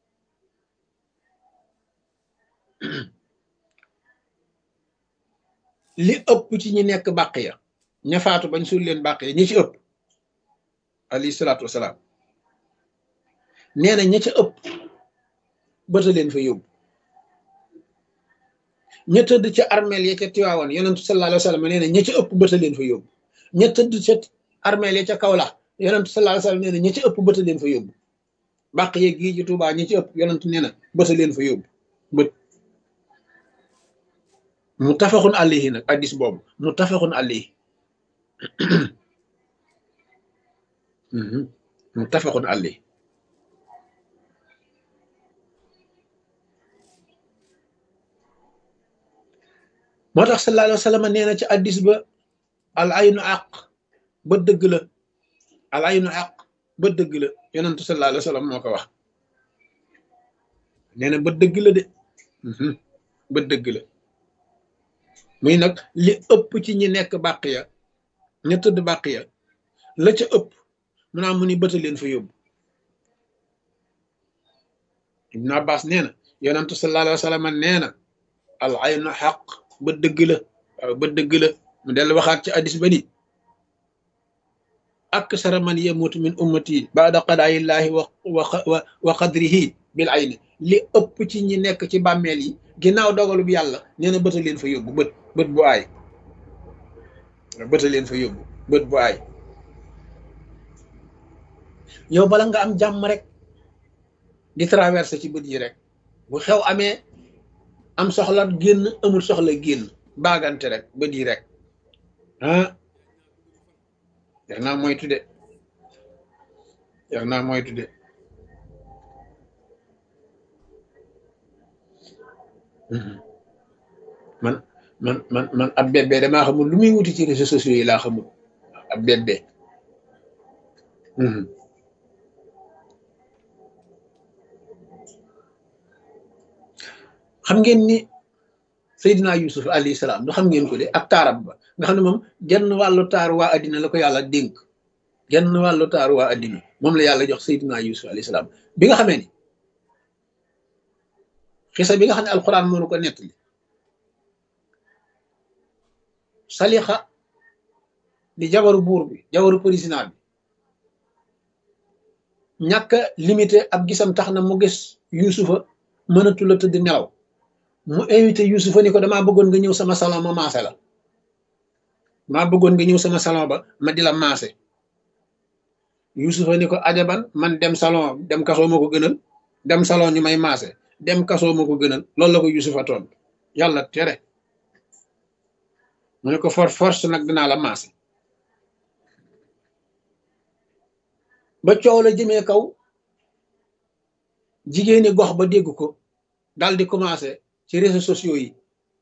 Speaker 1: li ëpp ci ñi nekk bàq ya ña faatu bañ suul leen bàq ya ñi ci ëpp alayhi salaatu wasalaam nee na ña ca ëpp bëta leen fa yóbbu ña tëdd ca armeel ya ca Tiwaawan yonentu sallallahu alayhi wa sallam nee na ña ca ëpp bëta leen fa yóbbu ña tëdd ca armeel ya ca Kawlax yonentu sallallahu alayhi wa sallam nee na ña ca ëpp bëta leen fa yóbbu bàq yeeg gii ci Tuubaa ñi ci ëpp yonentu nee na bëta leen fa yóbbu bët muttafaqun alayhi nag addis boobu muttafaqun alayhi muttafaqun alayhi moo tax sallallahu alayhi wa sallam nee na ci addis ba al aynu aq ba dëgg la al aynu aq ba dëgg la yonentu sallallahu alayhi wa sallam moo ko wax nee na ba dëgg la de ba dëgg la muy nag li ëpp ci ñi nekk bàq ya ña tëdd bàq ya la ca ëpp mu naa mu ni bëta leen fa yóbbu Ibn Abbas nee na yonentu sallallahu alayhi wa sallam nee na al aynu xaq ba dëgg la waaw ba dëgg la mu dellu waxaat ci addis ba ni aksara man yamutu min ummati baada qadaayillahi wa wa wa qadrihi bil ayni li ëpp ci ñi nekk ci bàmmeel yi ginnaaw dogalu bi yàlla nee na bëta leen fa yóbbu bët bët bu aay bëta leen fa yóbbu bët bu aay yow bala nga am jàmm rek di traversé ci bët yi rek bu xew amee am soxla génn amul soxla génn baagante rek bët yi rek ah yar naa moytu de yar naa moytu de man man man man ab bébé damaa xamul lu muy wuti ci réseaux sociaux yi laa xamul ab bébé xam ngeen ni Seydina Yusuf alayhi salaam du xam ngeen ko de ak taarab ba nga xam ne moom genn wàllu taar waa addina la ko yàlla dénk genn wàllu taar waa addina moom la yàlla jox Seydina Yusuf alayhi salaam bi nga xamee ni xisa bi nga xam ne alquran moo ko nettali Salixa di jabaru buur bi jabaru président bi ñàkk limité ab gisam tax na mu gis Yusufa mënatu la tëdd nelaw mu invité Yusufa ni ko damaa bëggoon nga ñëw sama salon ma maase la maa bëggoon nga ñëw sama salon ba ma di la maase Yusufa ni ko ajaban man dem salon dem kasoo ma ko gënal dem salon ñu may maase dem kasoo ma ko gënal loolu la ko Yusufa toon yàlla tere mu ne ko for force nag dinaa la maase ba coow la jëmee kaw jigéeni gox ba dégg ko daal di commencé ci réseaux sociaux yi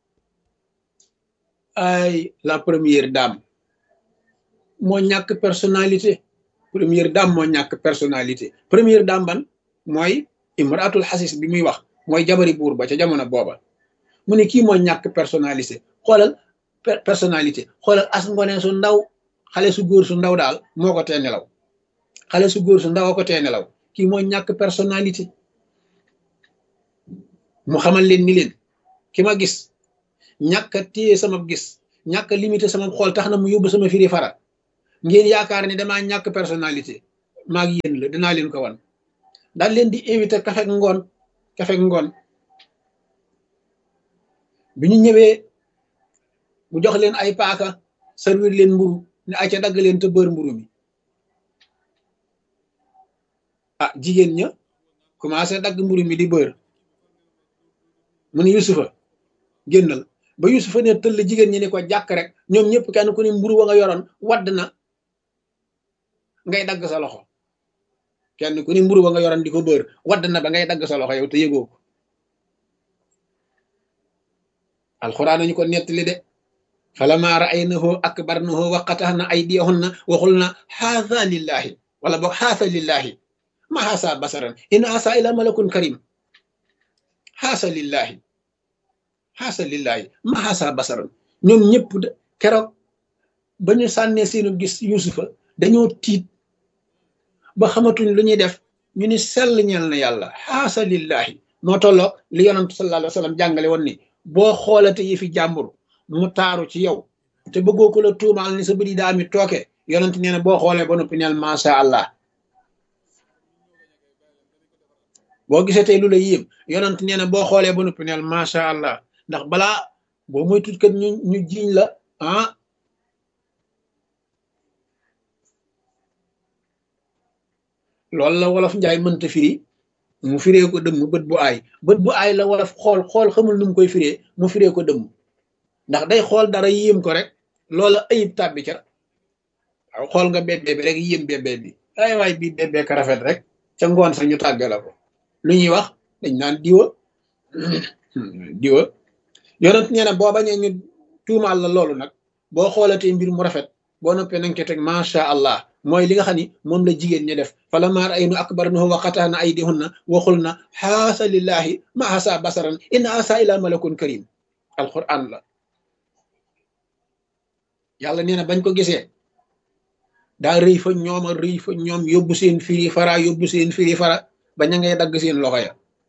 Speaker 1: ay la première dame moo ñàkk personnalité première dame moo ñàkk personnalité première dame ban mooy imratul xasis bi muy wax mooy jabari buur ba ca jamono booba mu ne kii moo ñàkk personnalité xoolal personnalité xoolal as ngone su ndaw xale su góor su ndaw daal moo ko tee nelaw xale su góor su ndaw a ko tee nelaw kii moo ñàkk personnalité mu xamal leen ni leen ki ma gis ñàkk a téye sama gis ñàkk a limité sama xool tax na mu yóbbu sama firi fara ngeen yaakaar ni damaa ñàkk personnalité maag yéen la dinaa leen ko wan daal leen di invité kafek ngoon kafek ngoon bi ñu ñëwee mu jox leen ay paaka servir leen mburu ne ay ca dagg leen te bër mburu mi ah jigéen ña commencé dagg mburu mi di bër mu ne Yusufa génnal ba Yusufa ne tëll jigéen ñi ne ko jàkk rek ñoom ñëpp kenn ku ne mburu wa nga yoroon wadd na ngay dagg sa loxo kenn ku ne mburu wa nga yoroon di ko bër wadd na ba ngay dagg sa loxo yow te yëgoo ko alxuraan nañu ko nettali de falammaa ra'aynahu akbarnahu wa qata'na aydiyahunna wa qulna haadha lillahi wala boog haadha lillahi ma haasa basaran in haasa ila malakun karim haasa lillahi haasa lillahi ma haasa basaran ñoom ñëpp de keroog ba ñu sànnee seenu gis Yusufa dañoo tiit ba xamatuñ lu ñuy def ñu ni sell ñeel na yàlla haasa lillahi moo tolloog li yonantu sallallahu alayhi wa sallam jàngale woon ni boo xoolate yi fi jàmbur mu taaru ci yow te bëggoo ko la tuumaal ni sa bëri daa mi tooke yonent nee na boo xoolee ba noppi neel macha allah boo gisee tey lu la yéem yonent nee na boo xoolee ba noppi neel macha allah ndax balaa boo muy tut kat ñu ñu jiiñ la ah loolu la wolof njaay mënta firi mu firee ko dëmm bët bu aay bët bu aay la wolof xool xool xamul nu mu koy firee mu firee ko dëmm ndax day xool dara yéem ko rek loola ayib tàbbi ca waaw xool nga bébé bi rek yéem bébé bi ay waay bii bébé ka rafet rek ca ngoon sa ñu tàgge la ko lu ñuy wax dañ naan diwa diwa yonent nee na boo bañee ñu tuumaal la loolu nag boo xoolatee mbir mu rafet boo noppee nañ ko teg macha allah mooy li nga xam ni moom la jigéen ñi def falammaa ra'aynahu akbarnahu wa qata'na aydiyahunna wa qulna haasa lillahi ma haasa basaran in haasa illa malakun karim alquran la yàlla nee na bañ ko gisee daa rëy fa ñoom a rëy fa ñoom yóbbu seen firi fara yóbbu seen firi fara ba ña ngay dagg seen loxo ya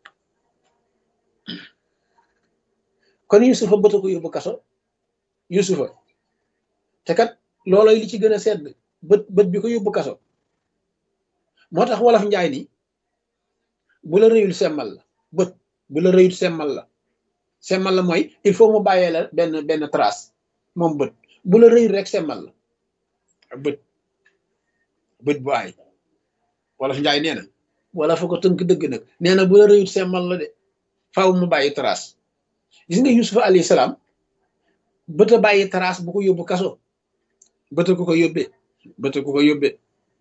Speaker 1: kon Yusufa bëta ko yóbbu kaso Yusufa te kat looloy li ci gën a sedd bët bët bi ko yóbbu kaso moo tax wolof njaay ni bu la rëyul semmal la bët bu la rëyul semmal la semmal la mooy il faut mu bàyyee la benn benn trace moom bët bu la rëyul rek semmal la bët bët bu aay wolof njaay nee na wala fa ko tënk dëgg nag nee na bu la rëyul semmal la de faaw mu bàyyi trace gis nga Yusufa alayhi salaam bëta bàyyi trace bu ko yóbbu kaso bëta ku ko yóbbee bëta ku ko yóbbee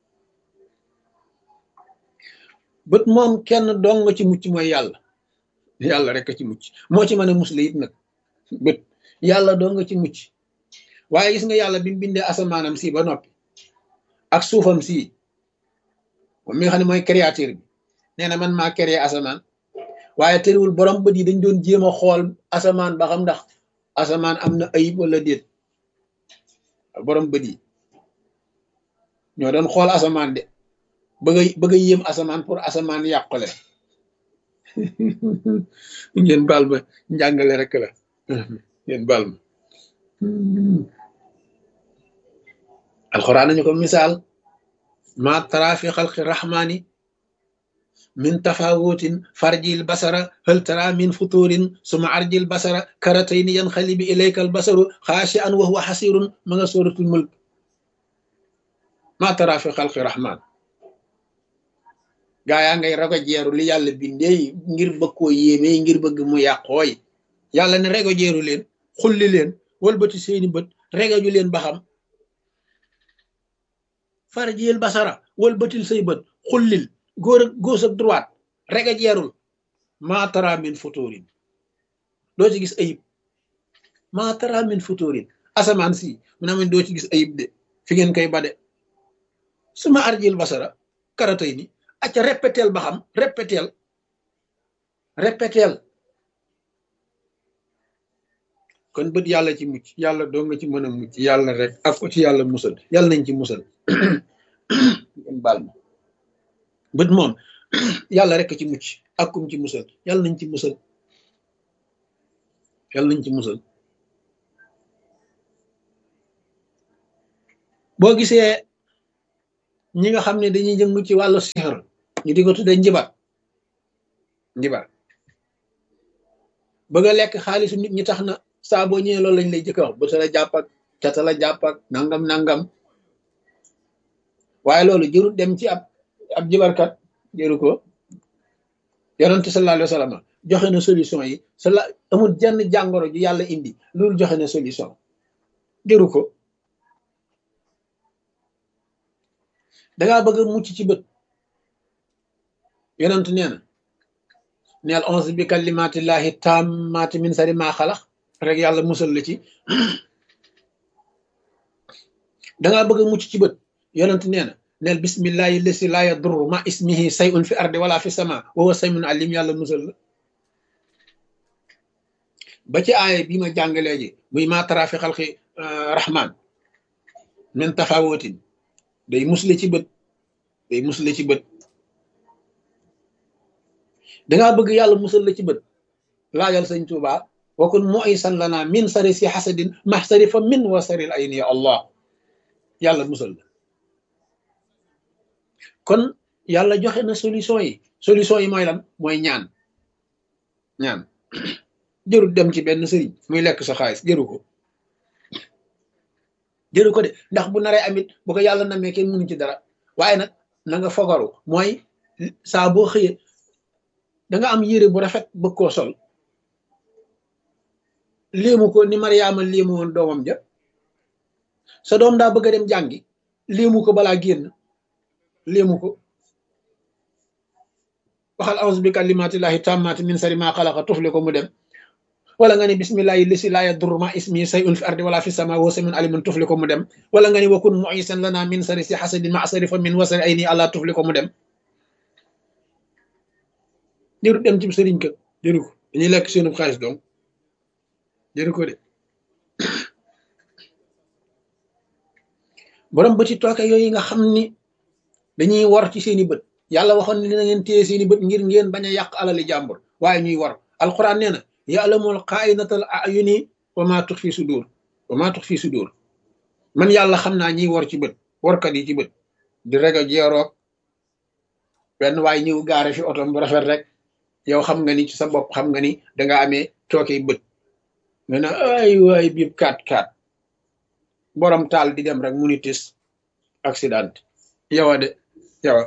Speaker 1: bët moom kenn dong nga ci mucc mooy yàlla yàlla rek a ci mucc moo ci mën a musle it nag bët yàlla dong nga ci mucc waaye gis nga yàlla bi mu bindee asamaanam si ba noppi ak suufam si moom mi nga xam ne mooy créateur bi nee na man maa créé asamaan waaye terewul borom bët yi dañ doon jéem a xool asamaan ba xam ndax asamaan am na ayib wala déet borom bët yi ñoo doon xool asamaan de bëgg a bëgg a yéem asamaan pour asamaan yàqule ngeen baal ma njàngale rek la ngeen baal ma alxuraan nañu ko misaal ma tara fi xalqi rahmaani min tafawutin farjil basara hal tara min futurin suma arjil basara karatayni yanxalibi ilayka al basaru xaashi'an wa huwa xasirun ma nga suratul mulk ma tara fi xalqi rahman gaa yaa ngay rago jeeru li yàlla bindee ngir bëgg koo yéemee ngir bëgg mu yàqooy yàlla ne rego jeeru leen xulli leen walbati seeni bët regaju leen ba xam farjil basara walbatil say bët xullil góor ak gauche ak droite rega jeerul ma tara min futurin doo ci gis ayib ma tara min futurin asamaan si mu ne doo ci gis ayib de fi ngeen koy bade suma arjil basara karatay ni acca répéteel ba xam répéteel répéteel kon bët yàlla ci mucc yàlla doo nga ci mën a mucc yàlla rek ak ko ci yàlla musal yàlla nañ ci musal ngeen baal ma bët moom yàlla rek ci mucc ak kum ci musal yàlla nañ ci musal yàlla nañ ci musal boo gisee ñi nga xam ne dañuy jëngu ci wàllu sixar ñu di ko tudde njibar njibar bëgg a lekk xaalisu nit ñi tax na saa boo ñëwee loolu lañ lay jëkk wax bëta la jàpp ak cata la jàpp ak nangam nangam waaye loolu jërul dem ci ab ab jibarkat jëru ko. yonent sallallahu alayhi wa sallam joxe na solution yi sala amul jenn jàngoro ju yàlla indi loolu joxe na solution jëru ko. dangaa bëgg a mucc ci bët yonent nee na neel onze bi kalimatillahi tammati min sari ma xalax rek yàlla musal la ci. dangaa bëgg a mucc ci bët yonent nee na neel bismillahi lesi la yadurru ma ismihi sayun fi ardi wala fi sama wa huwa samiun alim yàlla musal la. ba ci aaya bi ma jàngalee ji muy ma tara fi xalqi rahman min tafawotin day musle ci bët day musle ci bët. dangaa bëgg yàlla musal la ci bët laajal sëñ Tuuba wakun mu'isan lana min sari si xasadin maxsari fa min wasaril ayni ya allah yàlla musal la. kon yàlla joxe na solution yi solution yi mooy lan mooy ñaan ñaan jëru dem ci benn sëriñ muy lekk sa xaalis jëru ko jëru ko de ndax bu naree amit bu ko yàlla namee kenn mënu ci dara waaye nag na nga fogaru mooy saa boo xëyee da nga am yére bu rafet bëgg koo sol léemu ko ni Mariama léemu woon doomam ja sa doom daa bëgg a dem jàngi léemu ko balaa génn léemu ko waxal a'uuzu bi kalimatillahi tammati min sari ma xalaqa tufli ko mu dem wala nga ni bismillahi lesi la yadurru ma ismi sayun fi ardi wala fi sama wa samiun alimun tufli ko mu dem wala nga ni wakun mu'isan lana min sari si hasadin ma sari fa min wasari ayni allah tufli ko mu dem. jëru dem ci sëriñ ka jëru ko dañuy lekk seenu xaalis donc jëru ko de. borom bëti tooke yooyu nga xam ni dañuy war ci seeni bët yàlla waxoon ni na ngeen téye seeni bët ngir ngeen bañ a yàq alali jàmbur waaye ñuy war alquran nee na ya'lamul xaa'inatal a'yuni wa ma tuxfi sudur wa ma tuxfi sudur man yàlla xam naa ñiy war ci bët warkat yi ci bët di rego jeeroog benn waaye ñëw gaare fi otom bu rafet rek yow xam nga ni ci sa bopp xam nga ni danga amee tooke bët nga ne ay waay biib kaat kaat borom taal di dem rek mu ni tis accident yowa de yowa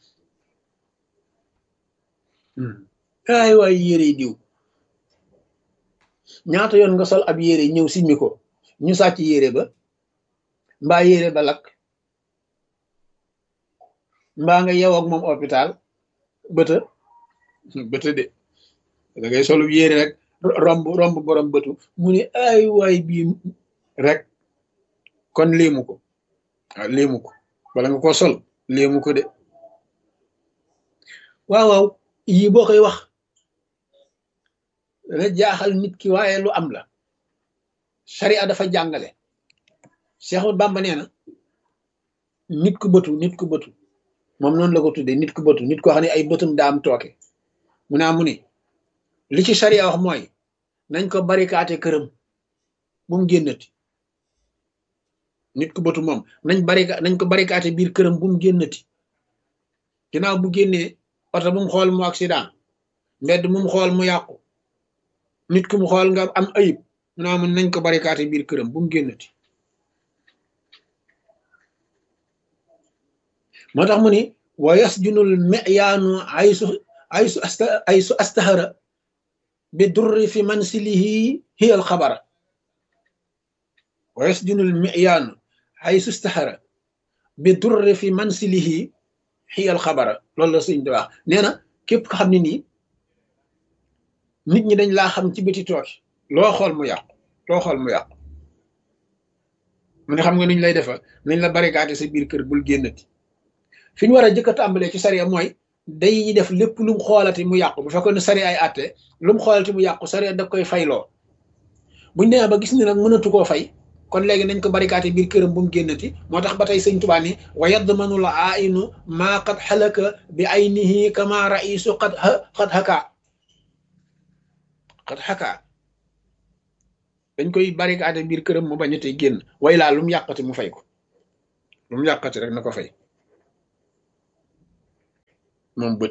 Speaker 1: ay waay yére diw ñaata yoon nga sol ab yére ñëw simmi ko ñu sàcc yére ba mbaa yére ba lakk mbaa nga yew ak moom hôpital bëta bëta de da ngay solu yére rek romb romb borom bëtu mu ni ay waay bii rek kon léemu ko waaw léemu ko wala nga ko sol léemu ko de waaw waaw yii boo koy wax dana jaaxal nit ki waaye lu am la sharia dafa jàngale Seexul Bàmba nee na nit ku bëtu nit ku bëtu moom noonu la ko tuddee nit ku bëtu nit ko xam ne ay bëtum daa am tooke mu naa mu ni li ci sharia wax mooy nañ ko barikaate këram bu mu génnati nit ku bëtu moom nañ barika nañ ko barikaate biir këram bu mu génnati ginnaaw bu génnee oto bu mu xool mu accident mbedd mu mu xool mu yàqu nit ku mu xool nga am ayib mu naa mun nañ ko barikaate biir këram bu mu génnati moo tax mu ni wa yasjunul mi'yaanu aysu aysu asta aysu astahara bi durri fi mansilihi hiya al xabara wa yasjunul mi'yaanu aysu astahara bi durri fi mansilihi hiya al xabara loolu la suñ di wax nee na képp ko xam ne nii nit ñi dañ laa xam ci bëti tooki loo xool mu yàqu loo xool mu yàqu mu ne xam nga nuñ lay defa nañ la barikaate sa biir kër bul génnati fi ñu war a jëkk a tàmbalee ci sariya mooy day def lépp lu mu xoolati mu yàqu bu fekkoon ne sariya ay àtte lu mu xoolati mu yàqu sariya da koy fayloo buñ demee ba gis ni nag mënatu koo fay kon léegi nañ ko barikaate biir këram bu mu génnati moo tax ba tey sëñ Tuubaa ni wa yadmanul ainu maa qad xalaka bi aynihi kama raisu qad qad xaka qad xaka dañ koy barikaate biir këram mu bañatee génn way laa lu mu yàqati mu fay ko lu mu yàqati rek na ko fay moom bët.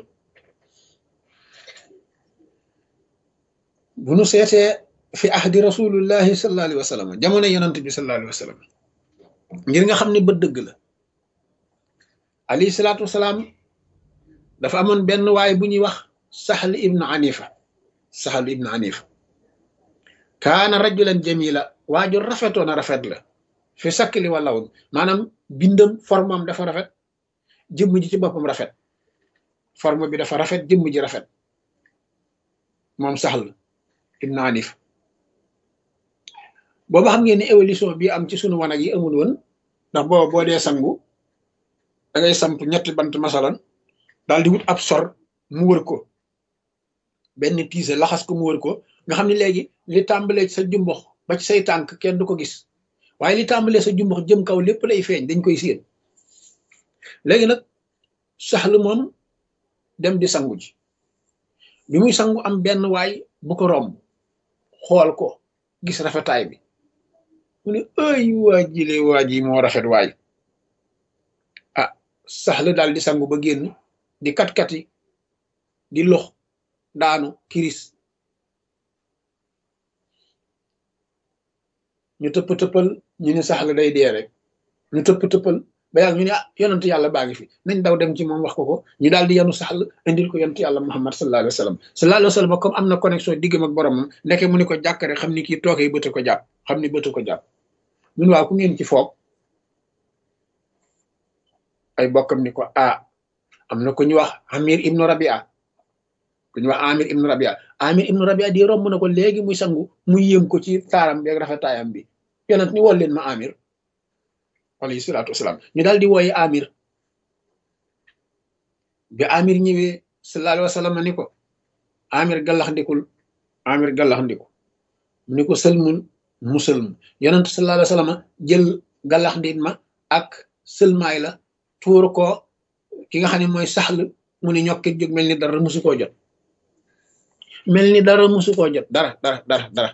Speaker 1: bu nu seetee fi ahdi rasulullahi sallallahu alayhi wa sallam jamono yonent bi sallallahu alayhi wa sallam ngir nga xam ne bët dëgg la alayhi salaatu wasalaam dafa amoon benn waay bu ñuy wax sahl ibnu anifa sahl ibnu anifa kaana rajulan jamila waaju rafetoon a rafet la fi sakkli walaw maanaam bindam formam dafa rafet jëmm ji ci boppam rafet forme bi dafa rafet jëmm ji rafet moom sahl ibnu anif booba xam ngeen ni évolution bi am ci sunu wanag yi amul woon ndax booba boo dee sangu da ngay samp ñetti bant masalan daal di wut ab sor mu wër ko benn tiise laxas ko mu wër ko nga xam ne léegi li tàmbalee sa jumbox ba ci say tànk kenn du ko gis waaye li tàmbalee sa jumbox jëm kaw lépp lay feeñ dañ koy séen léegi nag saxlu moom dem di sangu ji bi muy sangu am benn waay bu ko romb xool ko gis rafetaay bi mu ne ay waa jile waa ji moo rafet waay ah saxlu daal di sangu ba génn di kat-kati di lox daanu kiris ñu tëpp tëppal ñu ne saxlu day dee rek ñu tëpp tëppal ba yàlla ñu ne ah yonent yàlla baa ngi fi nañ daw dem ci moom wax ko ko ñu daal di yanu saxlu indil ko yonent yàlla muhammad sallallahu alayhi wa sallam sallallahu alayhi wa sallam comme am na connexion diggam ak boromam ndeke mu ni ko jàkkare xam ni kii tookee bëtt ko jàpp xam ni bëtt ko jàpp mun waaw ku ngeen ci foog ay bokkam ni ko ah am na ku ñu wax amir ibnu rabia ku ñu wax amir ibnu rabia amir ibnu rabia di romb na ko léegi muy sangu muy yéem ko ci taaram bi ak rafetaayam bi yonent ni wol leen ma amir alayhi salaatu wasalaam ñu daal di wooye amir bi amir ñëwee sallallahu alayhi wa sallam ni ko amir gallax ndikul amir gallax ndiku mu ni ko sëlmul mu sëlmu yonent sallallahu alayhi wa sallam jël gallax ndit ma ak sëlmaay la tuur ko ki nga xam ne mooy saxl mu ni ñokkit jóg mel ni dara musu koo jot mel ni dara musu koo jot dara dara dara dara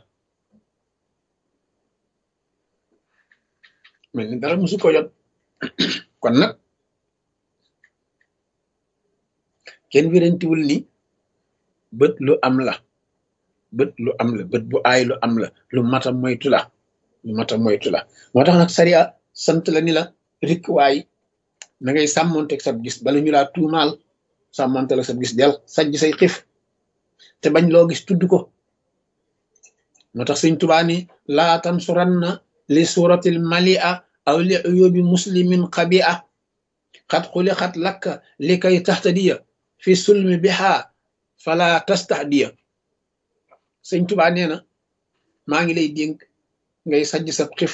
Speaker 1: mel ni dara musu koo jot kon nag kenn wirantiwul ni bët lu am la bët lu am la bët bu aay lu am la lu mata moytu la lu mata moytu la moo tax nag sariya sant la ni la rik waay na ngay sàmmonteeg sab gis bala ñu laa tuumaal sàmmonte la sab gis del sajj say xif te bañ loo gis tudd ko moo tax Sëñ Tuubaa ni laa tansuranna li suratil malia aw li uyubi muslimin xabia xat xuli xat lakka li kay taxtadiya fi sulmi biha fala tastahdiya Sëñ Tuubaa nee na maa ngi lay dénk ngay sajj sab xif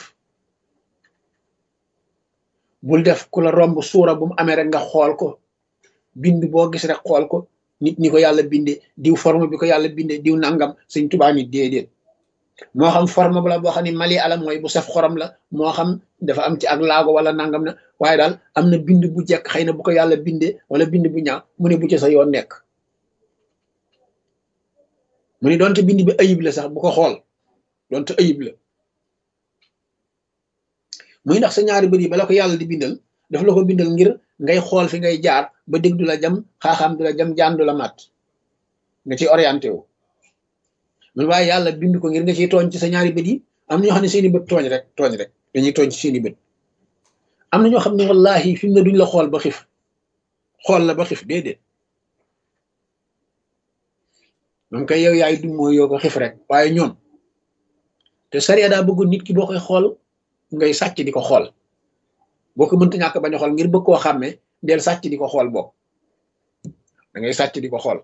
Speaker 1: bul def ku la romb suura bu mu amee rek nga xool ko bind boo gis rek xool ko nit ñi ko yàlla binde diw forme bi ko yàlla binde diw nangam Sëñ Tuubaa ni déedéet moo xam forme bu la boo xam ne mali ala mooy bu saf xorom la moo xam dafa am ci ak laago wala nangam na waaye daal am na bind bu jekk xëy na bu ko yàlla binde wala bind bu ñaaw mu ne bu ci sa yoon nekk mu ne doonte bind bi ayib la sax bu ko xool doonte ayib la muy ndax sa ñaari bët yi bala ko yàlla di bindal daf la ko bindal ngir ngay xool fi ngay jaar ba dégg du la jam xaaxaam du la jam jaan du la mat nga ci orienté wu man waaye yàlla bind ko ngir nga ciy tooñ ci sa ñaari bët yi am na ñoo xam ne seeni bët tooñ rek tooñ rek dañuy tooñ ci seeni bët am na ñoo xam ne wallahi fi mu ne duñ la xool ba xif xool la ba xif déedéet moom kay yow yaay du mooy yoo ko xif rek waaye ñoom te sariya daa bëgg nit ki boo koy xool ngay sàcc di ko xool boo ko mënta ñàkk bañ a xool ngir bëgg koo xàmmee del sàcc di ko xool boobu da ngay sàcc di ko xool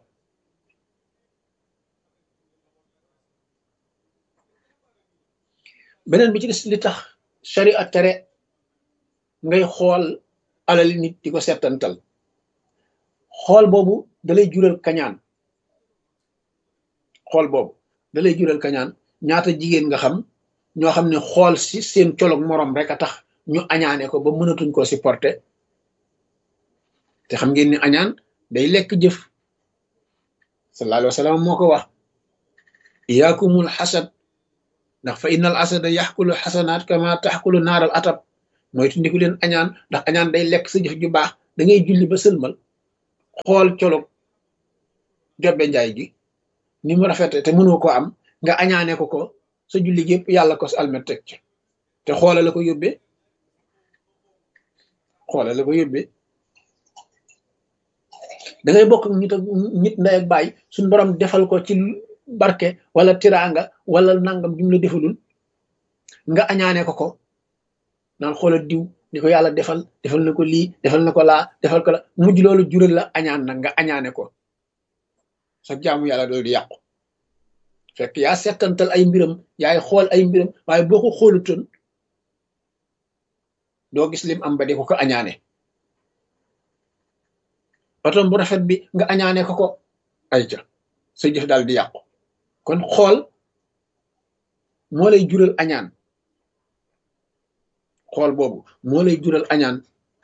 Speaker 1: beneen bi ci des li tax sariya tere ngay xool alali nit di ko settantal xool boobu dalay jural kañaan xool boobu dalay jural kañaan ñaata jigéen nga xam ñoo xam ne xool si seen colog moroom rek a tax ñu añaane ko ba mënatuñ koo supporter te xam ngeen ni añaan day lekk jëf sallallahu alayhi wa sallam moo ko wax iyaakumul xasad ndax fa innal asada yaxkulu xasanaat kama taxkulu naaral atab mooy tundiku leen añaan ndax añaan day lekk sa jëf ju baax da ngay julli ba sëlmal xool colog jobbe njaay gi ni mu rafete te mënoo ko am nga añaane ko ko sa julli yëpp yàlla ko almet teg ci te xoola la ko yóbbee xoola la ko yóbbee da ngay bokk ak nit ak nit ndey ak baay suñ borom defal ko ci barke wala tiraanga wala nangam jum la defalul nga añaane ko ko naan xoola diw ni ko yàlla defal defal na ko lii defal na ko laa defal ko la mujj loolu jural la añaan nag nga añaane ko sa jaamu yàlla doolu di yàqu fekk yaa settantal ay mbiram yaay xool ay mbiram waaye boo ko xoolutoon doo gis lim am ba di ko ko añaane otom bu rafet bi nga añaane ko ko ay ca sa jëf daal di yàqu kon xool moo lay jural añaan xool boobu moo lay jural añaan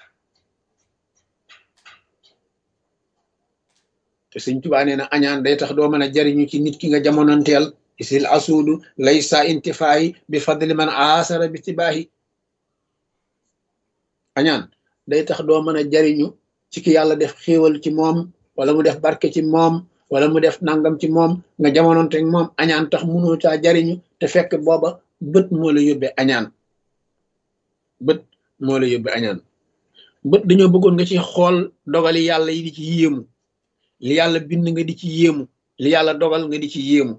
Speaker 1: te Sëñ Tuubaa nee na añaan day tax doo mën a jariñu ci nit ki nga jamonoonteel isil asuudu laysa intifaayi bi fadli man aasara bi tibaahi añaan day tax doo mën a jariñu ci ki yàlla def xéewal ci moom wala mu def barke ci moom wala mu def nangam ci moom nga jamonoonte moom añaan tax mënoo caa jariñu te fekk booba bët moo la yóbbee añaan bët moo la yóbbee añaan bët dañoo bëggoon nga ci xool dogali yàlla yi di ci yéemu li yàlla bind nga di ci yéemu li yàlla dogal nga di ci yéemu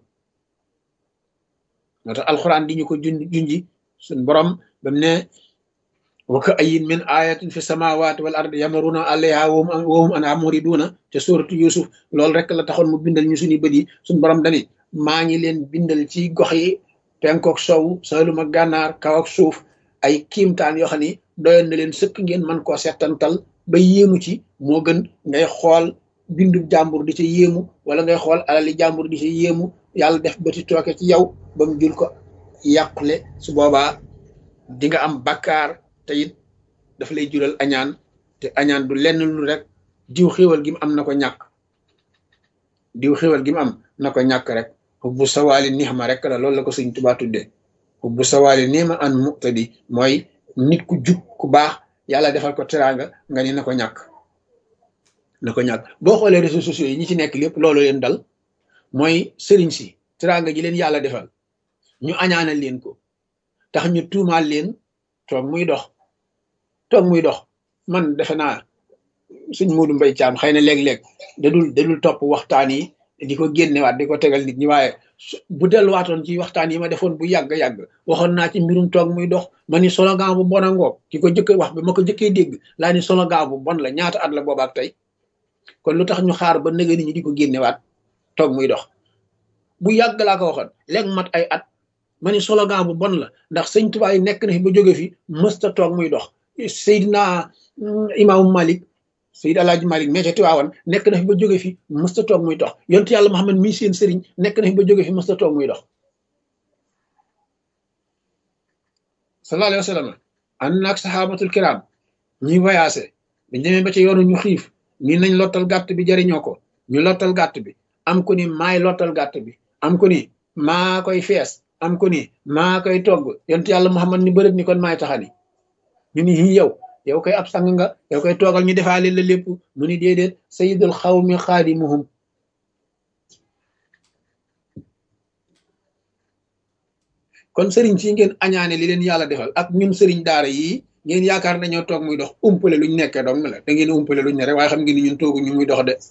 Speaker 1: moo tax alxuraan di ñu ko jun junji suñ borom bam ne wa ka ayin min ayatin fi samawati wal ardi yamaruna alayha wa hum anha muriduna te suratu yusuf loolu rek la taxoon mu bindal ñu suñu bët yi suñ borom dani maa ngi leen bindal ci gox yi penkook sow saalum ak gànnaar kaw ak suuf ay kiimtaan yoo xam ni doyoon na leen sëkk ngeen man koo settantal ba yéemu ci moo gën ngay xool bindu jàmbur di ca yéemu wala ngay xool alali jàmbur di ca yéemu yàlla def bëti tooke ci yow ba mu jul ko yàqule su boobaa di nga am bakkaar te it daf lay jural añaan te añaan du lenn lu rek diw xéwal gi mu am na ko ñàkk diw xéwal gi mu am na ko ñàkk rek hubbu sawaali nixma rek la loolu la ko Sëñ Tuubaa tuddee hubbu sawaali nixma an muqtadi mooy nit ku jub ku baax yàlla defal ko teraanga nga ni na ko ñàkk na ko ñàkk boo xoolee réseaux sociaux yi ñi ci nekk lépp loolu leen dal mooy sëriñ si teraanga ji leen yàlla defal ñu añaanal leen ko tax ñu tuumaal leen toog muy dox toog muy dox man defe naa suñ Moodu Mbay Caam xëy na léeg-léeg dadul dadul topp waxtaan yi di ko génnewaat di ko tegal nit ñi waaye bu delluwaatoon ci waxtaan yi ma defoon bu yàgg-yàgg waxoon naa ci mbirum toog muy dox ma ni slogan bu bon a ngoog ki ko jëkk wax bi ma ko jëkkee dégg laa ni slogan bu bon la ñaata at la boobaak tey kon lu tax ñu xaar ba nëga nit ñi di ko génnewaat toog muy dox bu yàgg laa ko waxoon léegi mat ay at ma ni slogan bu bon la ndax Sëñ Tuubaa yi nekk na fi ba jóge fi mësta toog muy dox Seydina Imaamu Malik Seyd Alaaji Malik mais ca Tiwaawan nekk na fi ba jóge fi mësta toog muy dox yontu yàlla Muhammad mii seen sëriñ nekk na fi ba jóge fi mësta toog muy dox sallallahu alayhi wa sallam ànd naag saxaabatul kiram ñuy voyagé dañ demee ba ca yoonu ñu xiif nii nañ lottal gàtt bi jariñoo ko ñu lottal gàtt bi am ko ni maay lottal gàtt bi am ko ni maa koy fees am ko ni maa koy togg yontu yàlla Muhammad ni bërëb ni kon maay taxani ñu ni yi yow yow koy ab sang nga yow koy toogal ñu defaale la lépp mu ni déedéet sayyidul xawmi xaadimuhum kon sëriñ si ngeen añaane li leen yàlla defal ak ñun sëriñ daara yii ngeen yaakaar nañoo toog muy dox umpale luñ nekkee dong la da ngeen umpale luñ ne rek waaye xam ngeen ni ñun toogu ñu muy dox de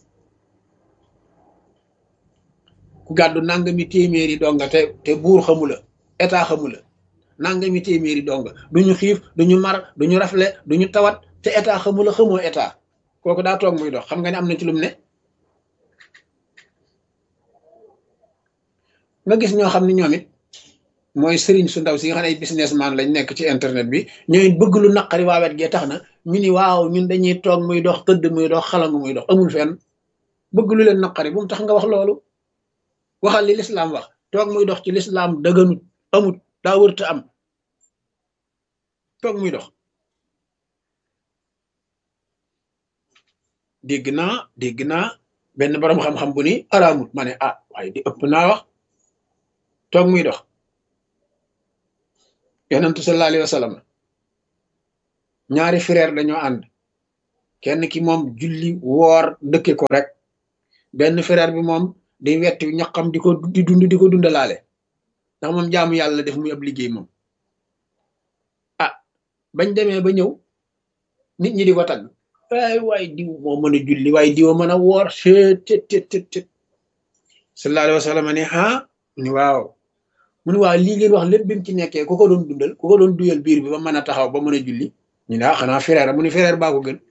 Speaker 1: ku gàddu nangami téeméeri donga te te buur xamula état xamula nangami téeméeri donga duñu xiif duñu mar duñu rafle duñu tawat te état xamula xamoo état kooku daa toog muy dox xam nga ne am na ci lum ne nga gis ñoo xam ne ñoom it mooy sëriñ su ndaw si nga xam ne ay businessman lañ nekk ci internet bi ñooy bëgg lu naqari waa wet gee tax na ñu ni waaw ñun dañuy toog muy dox tëdd muy dox xalangu muy dox amul fenn bëgg lu leen naqari bu mu tax nga wax loolu waxal li lislaam wax toog muy dox ci lislaam dëgganut amut daa wërta am toog muy dox dégg naa dégg naa benn borom xam-xam bu ni araamut ma ne ah waaye di ëpp naa wax toog muy dox yonentu sallallahu alayhi wa sallam ñaari frère dañoo ànd kenn ki moom julli woor dëkke ko rek benn frère bi moom day wetti ñaqam di ko di dund di ko dundalaale ndax moom jaamu yàlla def muy ab liggéey moom ah bañ demee ba ñëw nit ñi di ko tagg waay waay diw moo mën a julli waaye diw mën a woor chet tet tet tet tet sallallahu alayhi wa sallam ne ah ni waaw mu ne waaw lii ngeen wax lépp bi mu ci nekkee ku ko doon dundal ku ko doon duyal biir bi ba mën a taxaw ba mën a julli ñu ne ah xanaa frère mu ni frère baa ko gën